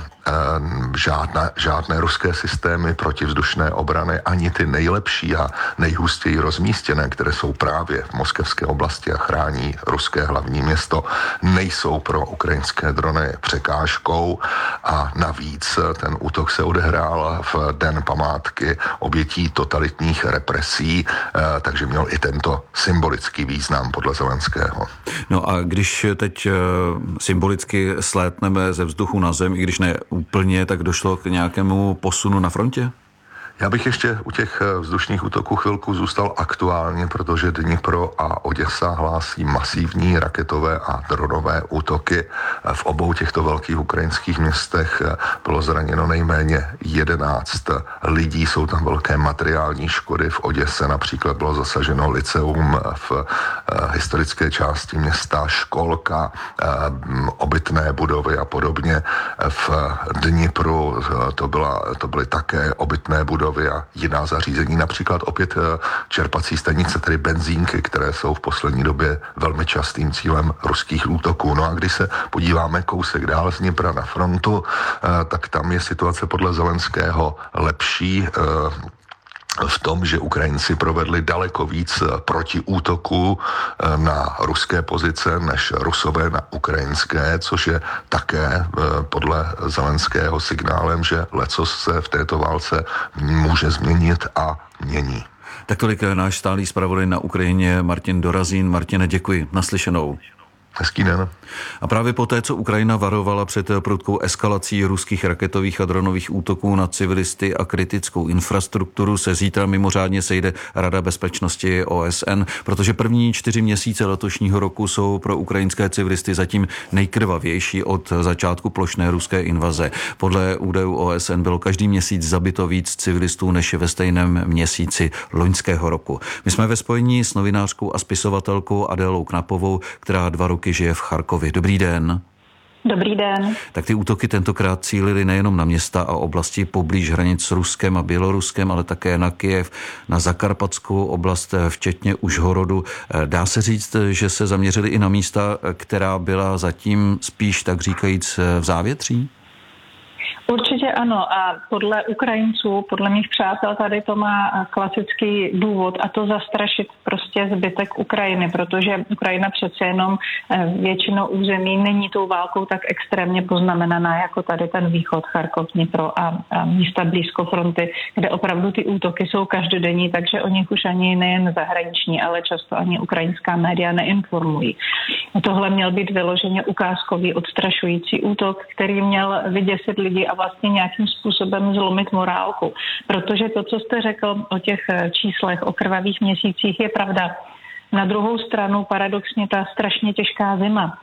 žádné, žádné ruské systémy protivzdušné obrany, ani ty nejlepší a nejhustěji rozmístěné, které jsou právě v moskevské oblasti a chrání ruské hlavní město, nejsou pro ukrajinské drony překážkou a navíc ten útok se odehrál v den památky obětí totalitních represí, takže měl i tento symbolický význam podle Zelenského. No a když teď symbolicky slétneme ze vzduchu na zem, i když ne úplně, tak došlo k nějakému posunu na frontě? Já bych ještě u těch vzdušných útoků chvilku zůstal aktuálně, protože Dnipro a Oděsa hlásí masivní raketové a dronové útoky. V obou těchto velkých ukrajinských městech bylo zraněno nejméně jedenáct lidí, jsou tam velké materiální škody. V Oděse například bylo zasaženo lyceum v historické části města, školka, obytné budovy a podobně. V Dnipru to, byla, to byly také obytné budovy a jiná zařízení, například opět čerpací stanice, tedy benzínky, které jsou v poslední době velmi častým cílem ruských útoků. No a když se podíváme kousek dál z Dnipra na frontu, tak tam je situace podle Zelenského lepší v tom, že Ukrajinci provedli daleko víc protiútoků na ruské pozice než Rusové na ukrajinské, což je také podle Zelenského signálem, že lecos se v této válce může změnit a mění. Tak tolik náš stálý zpravodaj na Ukrajině Martin Dorazín. Martine, děkuji. Naslyšenou. Hezký den. A právě poté, co Ukrajina varovala před prudkou eskalací ruských raketových a dronových útoků na civilisty a kritickou infrastrukturu, se zítra mimořádně sejde Rada bezpečnosti O S N, protože první čtyři měsíce letošního roku jsou pro ukrajinské civilisty zatím nejkrvavější od začátku plošné ruské invaze. Podle údajů O S N bylo každý měsíc zabito víc civilistů než ve stejném měsíci loňského roku. My jsme ve spojení s novinářkou a spisovatelkou Adélou Knapovou, která dva roky žije v Charkově. Dobrý den. Dobrý den. Tak ty útoky tentokrát cílily nejenom na města a oblasti poblíž hranic s Ruskem a Běloruskem, ale také na Kyjev, na Zakarpatskou oblast, včetně Užhorodu. Dá se říct, že se zaměřili i na místa, která byla zatím spíš, tak říkajíc, v závětří? Určitě ano a podle Ukrajinců, podle mých přátel tady to má klasický důvod a to zastrašit prostě zbytek Ukrajiny, protože Ukrajina přece jenom většinou území není tou válkou tak extrémně poznamenaná jako tady ten východ, Charkov, Dnipro a, a místa blízko fronty, kde opravdu ty útoky jsou každodenní, takže o nich už ani nejen zahraniční, ale často ani ukrajinská média neinformují. Tohle měl být vyloženě ukázkový odstrašující útok, který měl vyděsit lidi a vlastně nějakým způsobem zlomit morálku. Protože to, co jste řekl o těch číslech, o krvavých měsících, je pravda. Na druhou stranu paradoxně ta strašně těžká zima,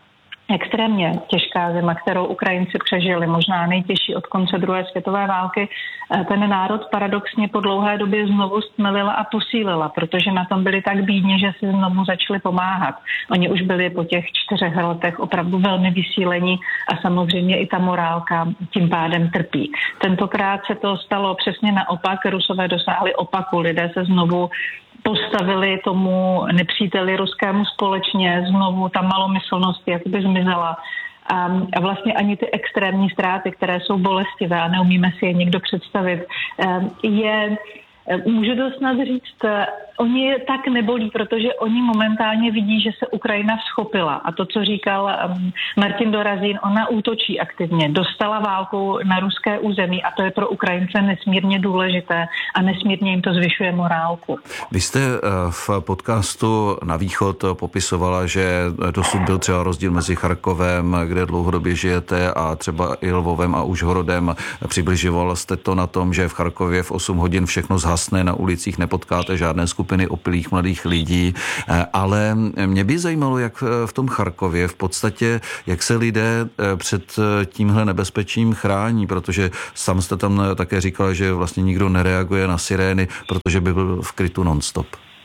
extrémně těžká zima, kterou Ukrajinci přežili, možná nejtěžší od konce druhé světové války, ten národ paradoxně po dlouhé době znovu stmelila a posílila, protože na tom byli tak bídní, že si znovu začali pomáhat. Oni už byli po těch čtyřech letech opravdu velmi vysílení a samozřejmě i ta morálka tím pádem trpí. Tentokrát se to stalo přesně naopak, Rusové dosáhli opaku, lidé se znovu postavili tomu nepříteli ruskému společně, znovu ta malomyslnost jakoby zmizela. A, a vlastně ani ty extrémní ztráty, které jsou bolestivé a neumíme si je někdo představit, je, můžu to snad říct, oni je tak nebolí, protože oni momentálně vidí, že se Ukrajina vzchopila. A to, co říkal Martin Dorazín, ona útočí aktivně, dostala válku na ruské území a to je pro Ukrajince nesmírně důležité a nesmírně jim to zvyšuje morálku. Vy jste v podcastu Na východ popisovala, že dosud byl třeba rozdíl mezi Charkovem, kde dlouhodobě žijete, a třeba i Lvovem a Užhorodem. Přibližovala jste to na tom, že v Charkově v osm hodin všechno zhasne, na ulicích nepotkáte žádné skupiny opilých mladých lidí, ale mě by zajímalo, jak v tom Charkově v podstatě, jak se lidé před tímhle nebezpečím chrání, protože sám jste tam také říkal, že vlastně nikdo nereaguje na sirény, protože by byl v krytu non-stop.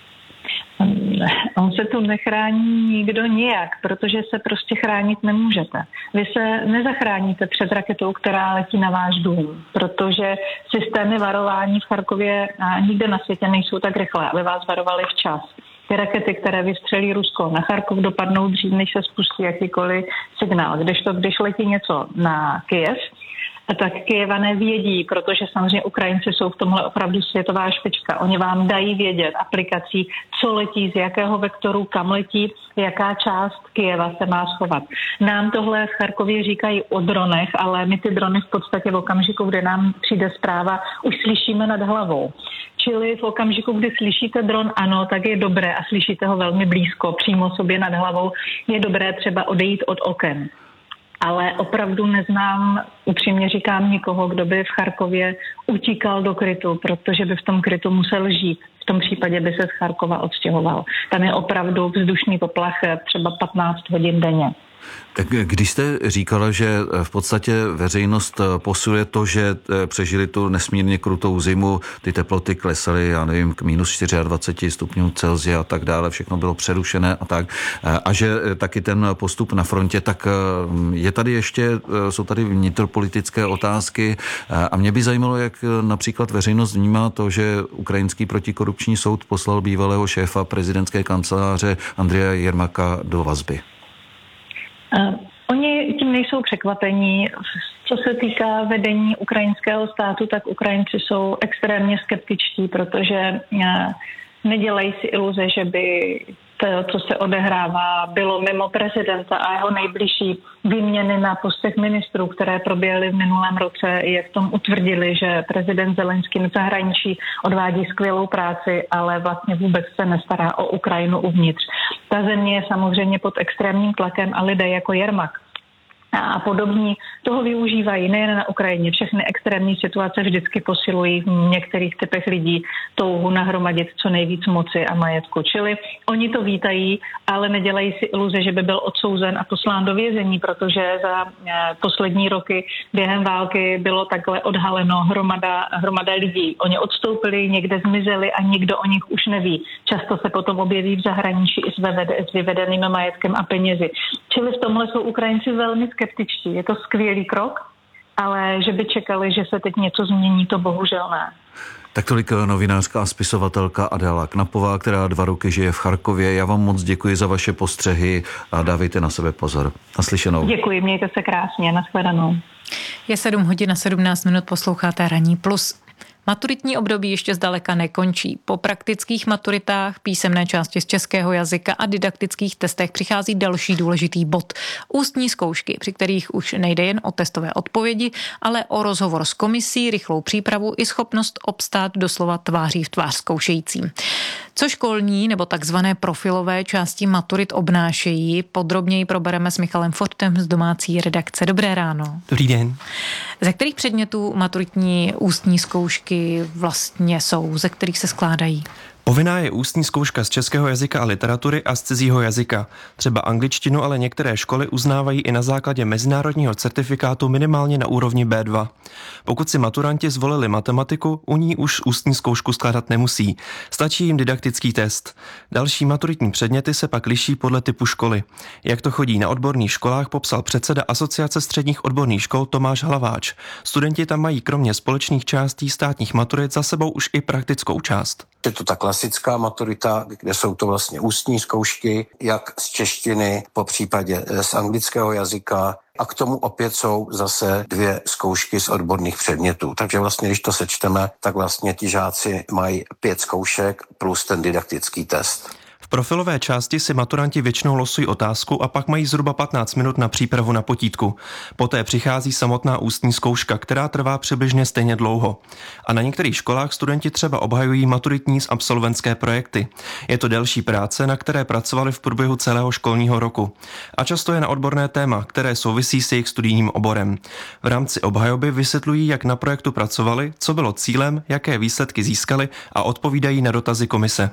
On se tu nechrání nikdo nijak, protože se prostě chránit nemůžete. Vy se nezachráníte před raketou, která letí na váš dům, protože systémy varování v Charkově a nikde na světě nejsou tak rychlé, aby vás varovali včas. Ty rakety, které vystřelí Rusko na Charkov, dopadnou dřív, než se spustí jakýkoliv signál. Kdežto, když letí něco na Kyjev, tak Kyjevané vědí, protože samozřejmě Ukrajinci jsou v tomhle opravdu světová špička. Oni vám dají vědět aplikací, co letí, z jakého vektoru, kam letí, jaká část Kyjeva se má schovat. Nám tohle v Charkově říkají o dronech, ale my ty drony v podstatě v okamžiku, kdy nám přijde zpráva, už slyšíme nad hlavou. Čili v okamžiku, kdy slyšíte dron, ano, tak je dobré a slyšíte ho velmi blízko, přímo sobě nad hlavou, je dobré třeba odejít od oken. Ale opravdu neznám, upřímně říkám, nikoho, kdo by v Charkově utíkal do krytu, protože by v tom krytu musel žít. V tom případě by se z Charkova odstěhoval. Tam je opravdu vzdušný poplach třeba patnáct hodin denně. Tak když jste říkala, že v podstatě veřejnost posiluje to, že přežili tu nesmírně krutou zimu, ty teploty klesaly, já nevím, k minus dvacet čtyři stupňů Celsia a tak dále, všechno bylo přerušené a tak, a že taky ten postup na frontě, tak je tady ještě, jsou tady vnitropolitické otázky a mě by zajímalo, jak například veřejnost vnímá to, že ukrajinský protikorupční soud poslal bývalého šéfa prezidentské kanceláře Andreje Jermaka do vazby. Uh, oni tím nejsou překvapení. Co se týká vedení ukrajinského státu, tak Ukrajinci jsou extrémně skeptičtí, protože uh, nedělají si iluze, že by to, co se odehrává, bylo mimo prezidenta a jeho nejbližší výměny na postech ministrů, které proběhly v minulém roce, je v tom utvrdili, že prezident Zelenský v zahraničí odvádí skvělou práci, ale vlastně vůbec se nestará o Ukrajinu uvnitř. Ta země je samozřejmě pod extrémním tlakem a lidé jako Jermak a podobní toho využívají nejen na Ukrajině. Všechny extrémní situace vždycky posilují v některých typech lidí touhu nahromadit co nejvíc moci a majetku. Čili oni to vítají, ale nedělají si iluze, že by byl odsouzen a poslán do vězení, protože za poslední roky během války bylo takhle odhaleno hromada, hromada lidí. Oni odstoupili, někde zmizeli a nikdo o nich už neví. Často se potom objeví v zahraničí i s, vyved, s vyvedeným majetkem a penězi. Čili v tomhle jsou Ukrajinci velmi skeptičtí. Je to skvělý krok, ale že by čekali, že se teď něco změní, to bohužel ne. Tak tolik novinářka a spisovatelka Adéla Knapová, která dva roky žije v Charkově. Já vám moc děkuji za vaše postřehy a dávejte na sebe pozor. Naslyšenou. Děkuji, mějte se krásně, nashledanou. Je sedm hodin a sedmnáct minut, posloucháte Ranní plus. Maturitní období ještě zdaleka nekončí. Po praktických maturitách, písemné části z českého jazyka a didaktických testech přichází další důležitý bod. Ústní zkoušky, při kterých už nejde jen o testové odpovědi, ale o rozhovor s komisí, rychlou přípravu i schopnost obstát doslova tváří v tvář zkoušejícím. Co školní nebo takzvané profilové části maturit obnášejí, podrobněji probereme s Michalem Fortem z domácí redakce. Dobré ráno. Dobrý den. Ze kterých předmětů maturitní ústní zkoušky vlastně jsou, ze kterých se skládají? Povinná je ústní zkouška z českého jazyka a literatury a z cizího jazyka. Třeba angličtinu, ale některé školy uznávají i na základě mezinárodního certifikátu minimálně na úrovni bé dva. Pokud si maturanti zvolili matematiku, u ní už ústní zkoušku skládat nemusí. Stačí jim didaktický test. Další maturitní předměty se pak liší podle typu školy. Jak to chodí na odborných školách, popsal předseda Asociace středních odborných škol Tomáš Hlaváč. Studenti tam mají kromě společných částí státních maturit za sebou už i praktickou část. Je to ta klasická maturita, kde jsou to vlastně ústní zkoušky, jak z češtiny, po případě z anglického jazyka, a k tomu opět jsou zase dvě zkoušky z odborných předmětů. Takže vlastně, když to sečteme, tak vlastně ti žáci mají pět zkoušek plus ten didaktický test. V profilové části si maturanti většinou losují otázku a pak mají zhruba patnáct minut na přípravu na potítku. Poté přichází samotná ústní zkouška, která trvá přibližně stejně dlouho. A na některých školách studenti třeba obhajují maturitní z absolventské projekty. Je to delší práce, na které pracovali v průběhu celého školního roku. A často je na odborné téma, které souvisí s jejich studijním oborem. V rámci obhajoby vysvětlují, jak na projektu pracovali, co bylo cílem, jaké výsledky získali a odpovídají na dotazy komise.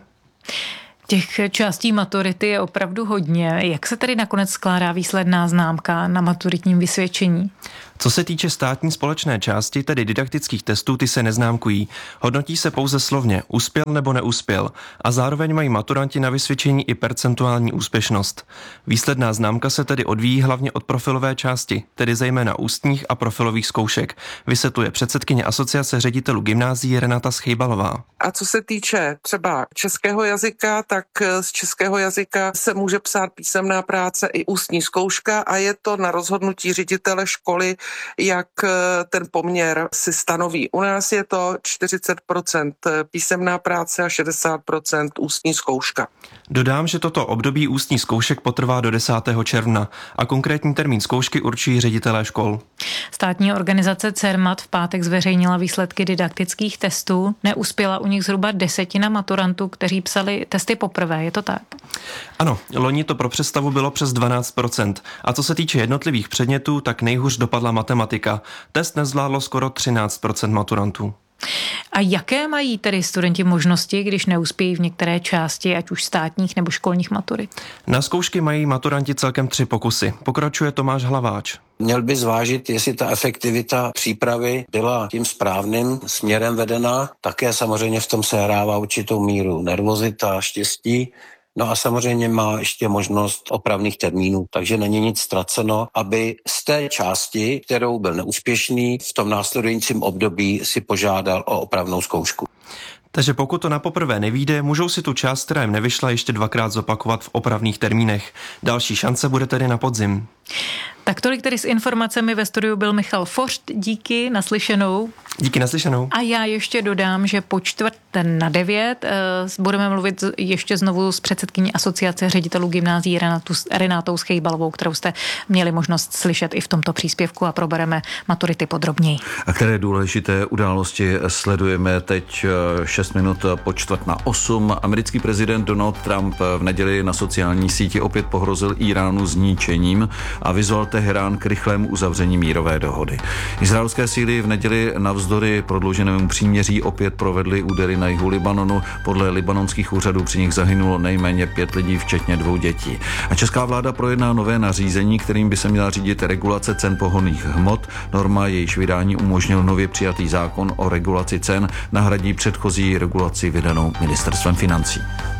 Těch částí maturity je opravdu hodně. Jak se tedy nakonec skládá výsledná známka na maturitním vysvědčení? Co se týče státní společné části, tedy didaktických testů, ty se neznámkují. Hodnotí se pouze slovně, uspěl nebo neuspěl, a zároveň mají maturanti na vysvědčení i percentuální úspěšnost. Výsledná známka se tedy odvíjí hlavně od profilové části, tedy zejména ústních a profilových zkoušek, vysvětluje předsedkyně Asociace ředitelů gymnázií Renata Schejbalová. A co se týče třeba českého jazyka, tak z českého jazyka se může psát písemná práce i ústní zkouška a je to na rozhodnutí ředitele školy, jak ten poměr si stanoví. U nás je to čtyřicet procent písemná práce a šedesát procent ústní zkouška. Dodám, že toto období ústní zkoušek potrvá do desátého června a konkrétní termín zkoušky určují ředitelé škol. Státní organizace CERMAT v pátek zveřejnila výsledky didaktických testů. Neuspěla u nich zhruba desetina maturantů, kteří psali testy poprvé. Je to tak? Ano, loni to pro představu bylo přes dvanáct procent. A co se týče jednotlivých předmětů, tak nejhůř dopadla matematika. Test nezvládlo skoro třináct procent maturantů. A jaké mají tedy studenti možnosti, když neuspějí v některé části, ať už státních nebo školních maturit? Na zkoušky mají maturanti celkem tři pokusy. Pokračuje Tomáš Hlaváč. Měl by zvážit, jestli ta efektivita přípravy byla tím správným směrem vedena. Také samozřejmě v tom se hrává určitou míru nervozita, štěstí. No a samozřejmě má ještě možnost opravných termínů, takže není nic ztraceno, aby z té části, kterou byl neúspěšný, v tom následujícím období si požádal o opravnou zkoušku. Takže pokud to na poprvé nevyjde, můžou si tu část, která jim nevyšla, ještě dvakrát zopakovat v opravných termínech. Další šance bude tedy na podzim. Tak tolik tedy s informacemi. Ve studiu byl Michal Foršt. Díky, naslyšenou. Díky, naslyšenou. A já ještě dodám, že po čtvrt na devět budeme mluvit ještě znovu s předsedkyní Asociace ředitelů gymnázií Renátou Schejbalovou, kterou jste měli možnost slyšet i v tomto příspěvku, a probereme maturity podrobněji. A které důležité události sledujeme teď šest minut po čtvrt na osm. Americký prezident Donald Trump v neděli na sociální síti opět pohrozil Iránu zničením a vyzval Teherán k rychlému uzavření mírové dohody. Izraelské síly v neděli navzdory prodlouženému příměří opět provedly údery na jihu Libanonu. Podle libanonských úřadů při nich zahynulo nejméně pět lidí, včetně dvou dětí. A česká vláda projedná nové nařízení, kterým by se měla řídit regulace cen pohonných hmot. Norma, jejíž vydání umožnil nově přijatý zákon o regulaci cen, nahradí předchozí regulaci vydanou ministerstvem financí.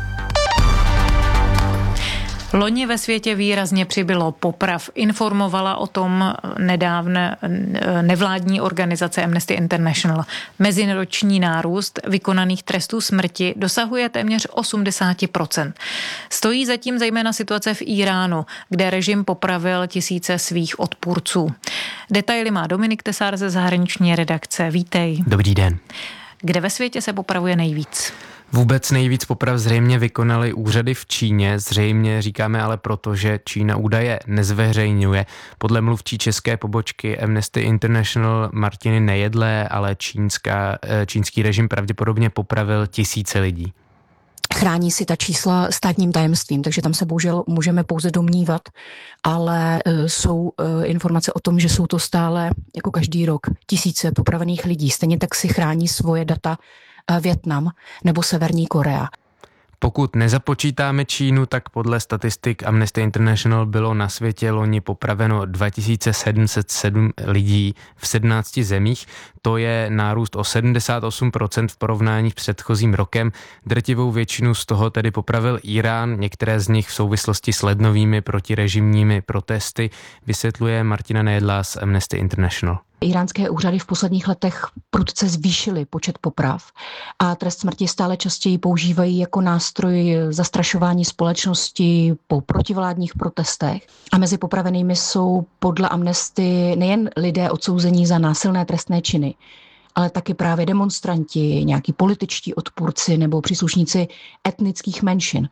Loni ve světě výrazně přibylo poprav. Informovala o tom nedávné nevládní organizace Amnesty International. Meziroční nárůst vykonaných trestů smrti dosahuje téměř osmdesát procent. Stojí zatím zejména situace v Iránu, kde režim popravil tisíce svých odpůrců. Detaily má Dominik Tesár ze zahraniční redakce. Vítej. Dobrý den. Kde ve světě se popravuje nejvíc? Vůbec nejvíc poprav zřejmě vykonaly úřady v Číně, zřejmě říkáme ale proto, že Čína údaje nezveřejňuje. Podle mluvčí české pobočky Amnesty International Martiny Nejedlé, ale čínská, čínský režim pravděpodobně popravil tisíce lidí. Chrání si ta čísla státním tajemstvím, takže tam se bohužel můžeme pouze domnívat, ale jsou informace o tom, že jsou to stále jako každý rok tisíce popravených lidí. Stejně tak si chrání svoje data Vietnam nebo Severní Korea. Pokud nezapočítáme Čínu, tak podle statistik Amnesty International bylo na světě loni popraveno dva tisíce sedm set sedm lidí v sedmnácti zemích. To je nárůst o sedmdesát osm procent v porovnání s předchozím rokem. Drtivou většinu z toho tedy popravil Irán, některé z nich v souvislosti s lednovými protirežimními protesty, vysvětluje Martina Nejedlá z Amnesty International. Iránské úřady v posledních letech prudce zvýšily počet poprav a trest smrti stále častěji používají jako nástroj zastrašování společnosti po protivládních protestech. A mezi popravenými jsou podle Amnesty nejen lidé odsouzení za násilné trestné činy, ale taky právě demonstranti, nějaký političtí odpůrci nebo příslušníci etnických menšin.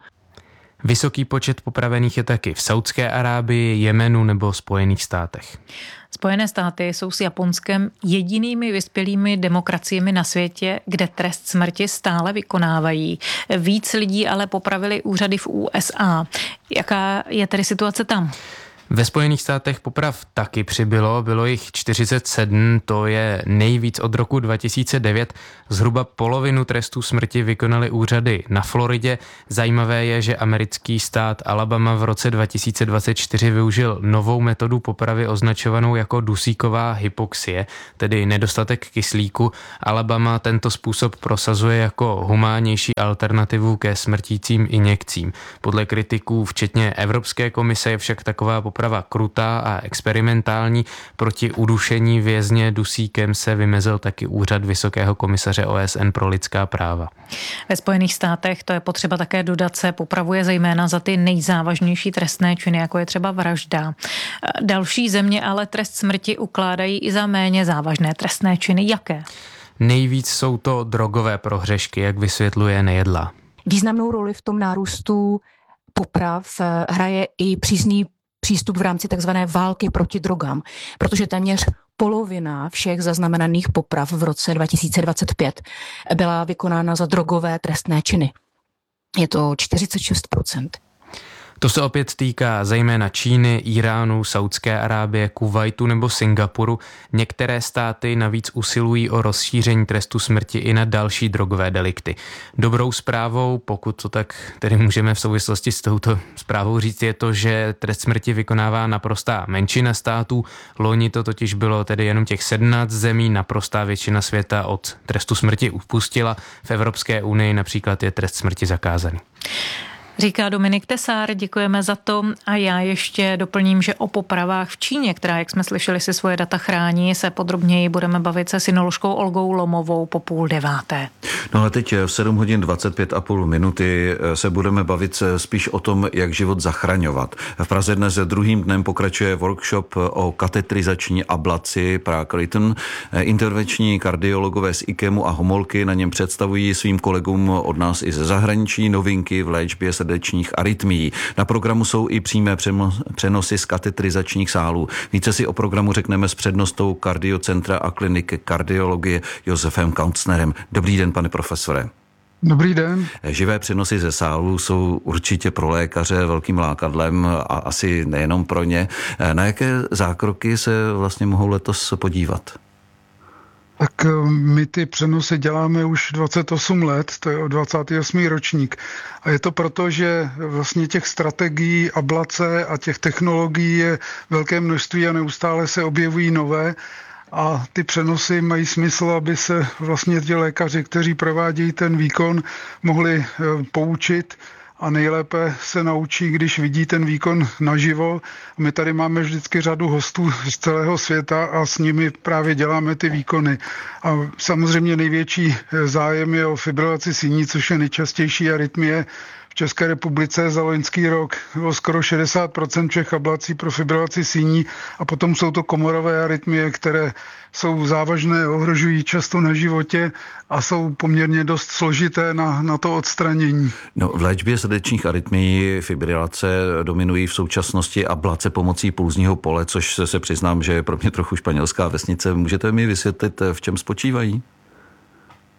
Vysoký počet popravených je taky v Saudské Arábii, Jemenu nebo Spojených státech. Spojené státy jsou s Japonskem jedinými vyspělými demokraciemi na světě, kde trest smrti stále vykonávají. Víc lidí ale popravili úřady v U S A. Jaká je tedy situace tam? Ve Spojených státech poprav taky přibylo, bylo jich čtyřicet sedm, to je nejvíc od roku dva tisíce devět. Zhruba polovinu trestů smrti vykonaly úřady na Floridě. Zajímavé je, že americký stát Alabama v roce dva tisíce dvacet čtyři využil novou metodu popravy označovanou jako dusíková hypoxie, tedy nedostatek kyslíku. Alabama tento způsob prosazuje jako humánnější alternativu ke smrtícím injekcím. Podle kritiků, včetně Evropské komise, je však taková poprava krutá a experimentální. Proti udušení vězně dusíkem se vymezil taky úřad Vysokého komisaře O S N pro lidská práva. Ve Spojených státech, to je potřeba také dodat, se popravuje zejména za ty nejzávažnější trestné činy, jako je třeba vražda. Další země ale trest smrti ukládají i za méně závažné trestné činy. Jaké? Nejvíc jsou to drogové prohřešky, jak vysvětluje Nejedlá. Významnou roli v tom nárůstu poprav hraje i přísný přístup v rámci takzvané války proti drogám, protože téměř polovina všech zaznamenaných poprav v roce dva tisíce dvacet pět byla vykonána za drogové trestné činy. Je to čtyřicet šest procent. To se opět týká zejména Číny, Iránu, Saudské Arábie, Kuvajtu nebo Singapuru. Některé státy navíc usilují o rozšíření trestu smrti i na další drogové delikty. Dobrou zprávou, pokud to tak tedy můžeme v souvislosti s touto zprávou říct, je to, že trest smrti vykonává naprostá menšina států. Loni to totiž bylo tedy jenom těch sedmnáct zemí, naprostá většina světa od trestu smrti upustila. V Evropské unii například je trest smrti zakázaný. Říká Dominik Tesár, děkujeme za to a já ještě doplním, že o popravách v Číně, která, jak jsme slyšeli, si svoje data chrání, se podrobněji budeme bavit se synoložkou Olgou Lomovou po půl deváté. No ale teď v sedm hodin dvacet pět a půl minuty se budeme bavit spíš o tom, jak život zachraňovat. V Praze dnes druhým dnem pokračuje workshop o katetrizační ablaci Prague Written. Intervenční kardiologové z IKEMu a Homolky na něm představují svým kolegům od nás i ze zahraničí novinky v léčbě srdečních arytmií. Na programu jsou i přímé přenosy z katetrizačních sálů. Více si o programu řekneme s přednostou Kardiocentra a kliniky kardiologie Josefem Kautsnerem. Dobrý den, pane profesore. Dobrý den. Živé přenosy ze sálu jsou určitě pro lékaře velkým lákadlem a asi nejenom pro ně. Na jaké zákroky se vlastně mohou letos podívat? Tak my ty přenosy děláme už dvacet osm let, to je dvacátý osmý ročník. A je to proto, že vlastně těch strategií ablace a těch technologií je velké množství a neustále se objevují nové. A ty přenosy mají smysl, aby se vlastně ti lékaři, kteří provádějí ten výkon, mohli poučit a nejlépe se naučí, když vidí ten výkon naživo. My tady máme vždycky řadu hostů z celého světa a s nimi právě děláme ty výkony. A samozřejmě největší zájem je o fibrilaci síní, což je nejčastější arytmie v České republice za loňský rok. Bylo skoro šedesát procent všech ablací pro fibrilaci síní a potom jsou to komorové arytmie, které jsou závažné, ohrožují často na životě a jsou poměrně dost složité na, na to odstranění. No, v léčbě srdečních arytmií fibrilace dominují v současnosti ablace pomocí pulzního pole, což se, se přiznám, že je pro mě trochu španělská vesnice. Můžete mi vysvětlit, v čem spočívají?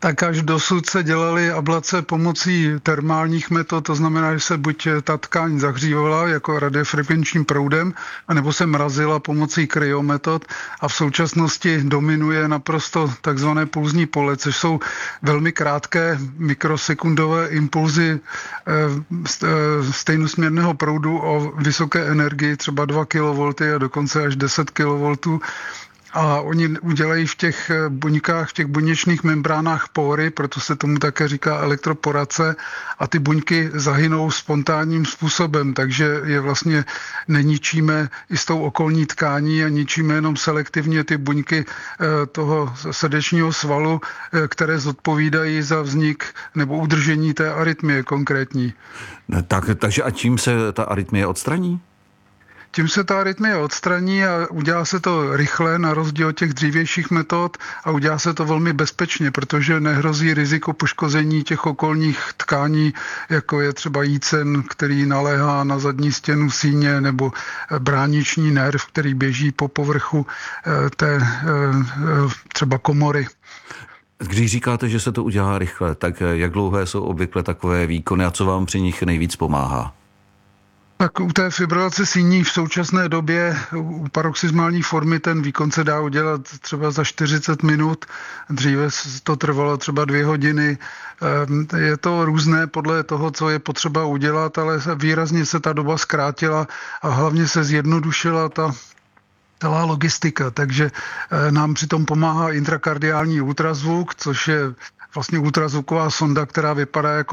Tak až dosud se dělaly ablace pomocí termálních metod, to znamená, že se buď ta tkáň zahřívala jako radiofrekvenčním proudem, anebo se mrazila pomocí kryometod a v současnosti dominuje naprosto takzvané pulzní pole, což jsou velmi krátké mikrosekundové impulzy stejnosměrného proudu o vysoké energii, třeba dva kilovolty a dokonce až deset kilovoltů. A oni udělají v těch buňkách, v těch buněčných membránách pory, proto se tomu také říká elektroporace, a ty buňky zahynou spontánním způsobem, takže je vlastně neničíme i s tou okolní tkání a ničíme jenom selektivně ty buňky toho srdečního svalu, které zodpovídají za vznik nebo udržení té arytmie konkrétní. Tak, takže a čím se ta arytmie odstraní? Tím se ta arytmie odstraní a udělá se to rychle na rozdíl od těch dřívějších metod a udělá se to velmi bezpečně, protože nehrozí riziko poškození těch okolních tkání, jako je třeba jícen, který naléhá na zadní stěnu síně, nebo brániční nerv, který běží po povrchu té třeba komory. Když říkáte, že se to udělá rychle, tak jak dlouhé jsou obvykle takové výkony a co vám při nich nejvíc pomáhá? Tak u té fibrilace síní v současné době u paroxysmální formy ten výkon se dá udělat třeba za čtyřicet minut, dříve to trvalo třeba dvě hodiny. Je to různé podle toho, co je potřeba udělat, ale výrazně se ta doba zkrátila a hlavně se zjednodušila ta celá logistika, takže nám přitom pomáhá intrakardiální ultrazvuk, což je vlastně ultrazvuková sonda, která vypadá jako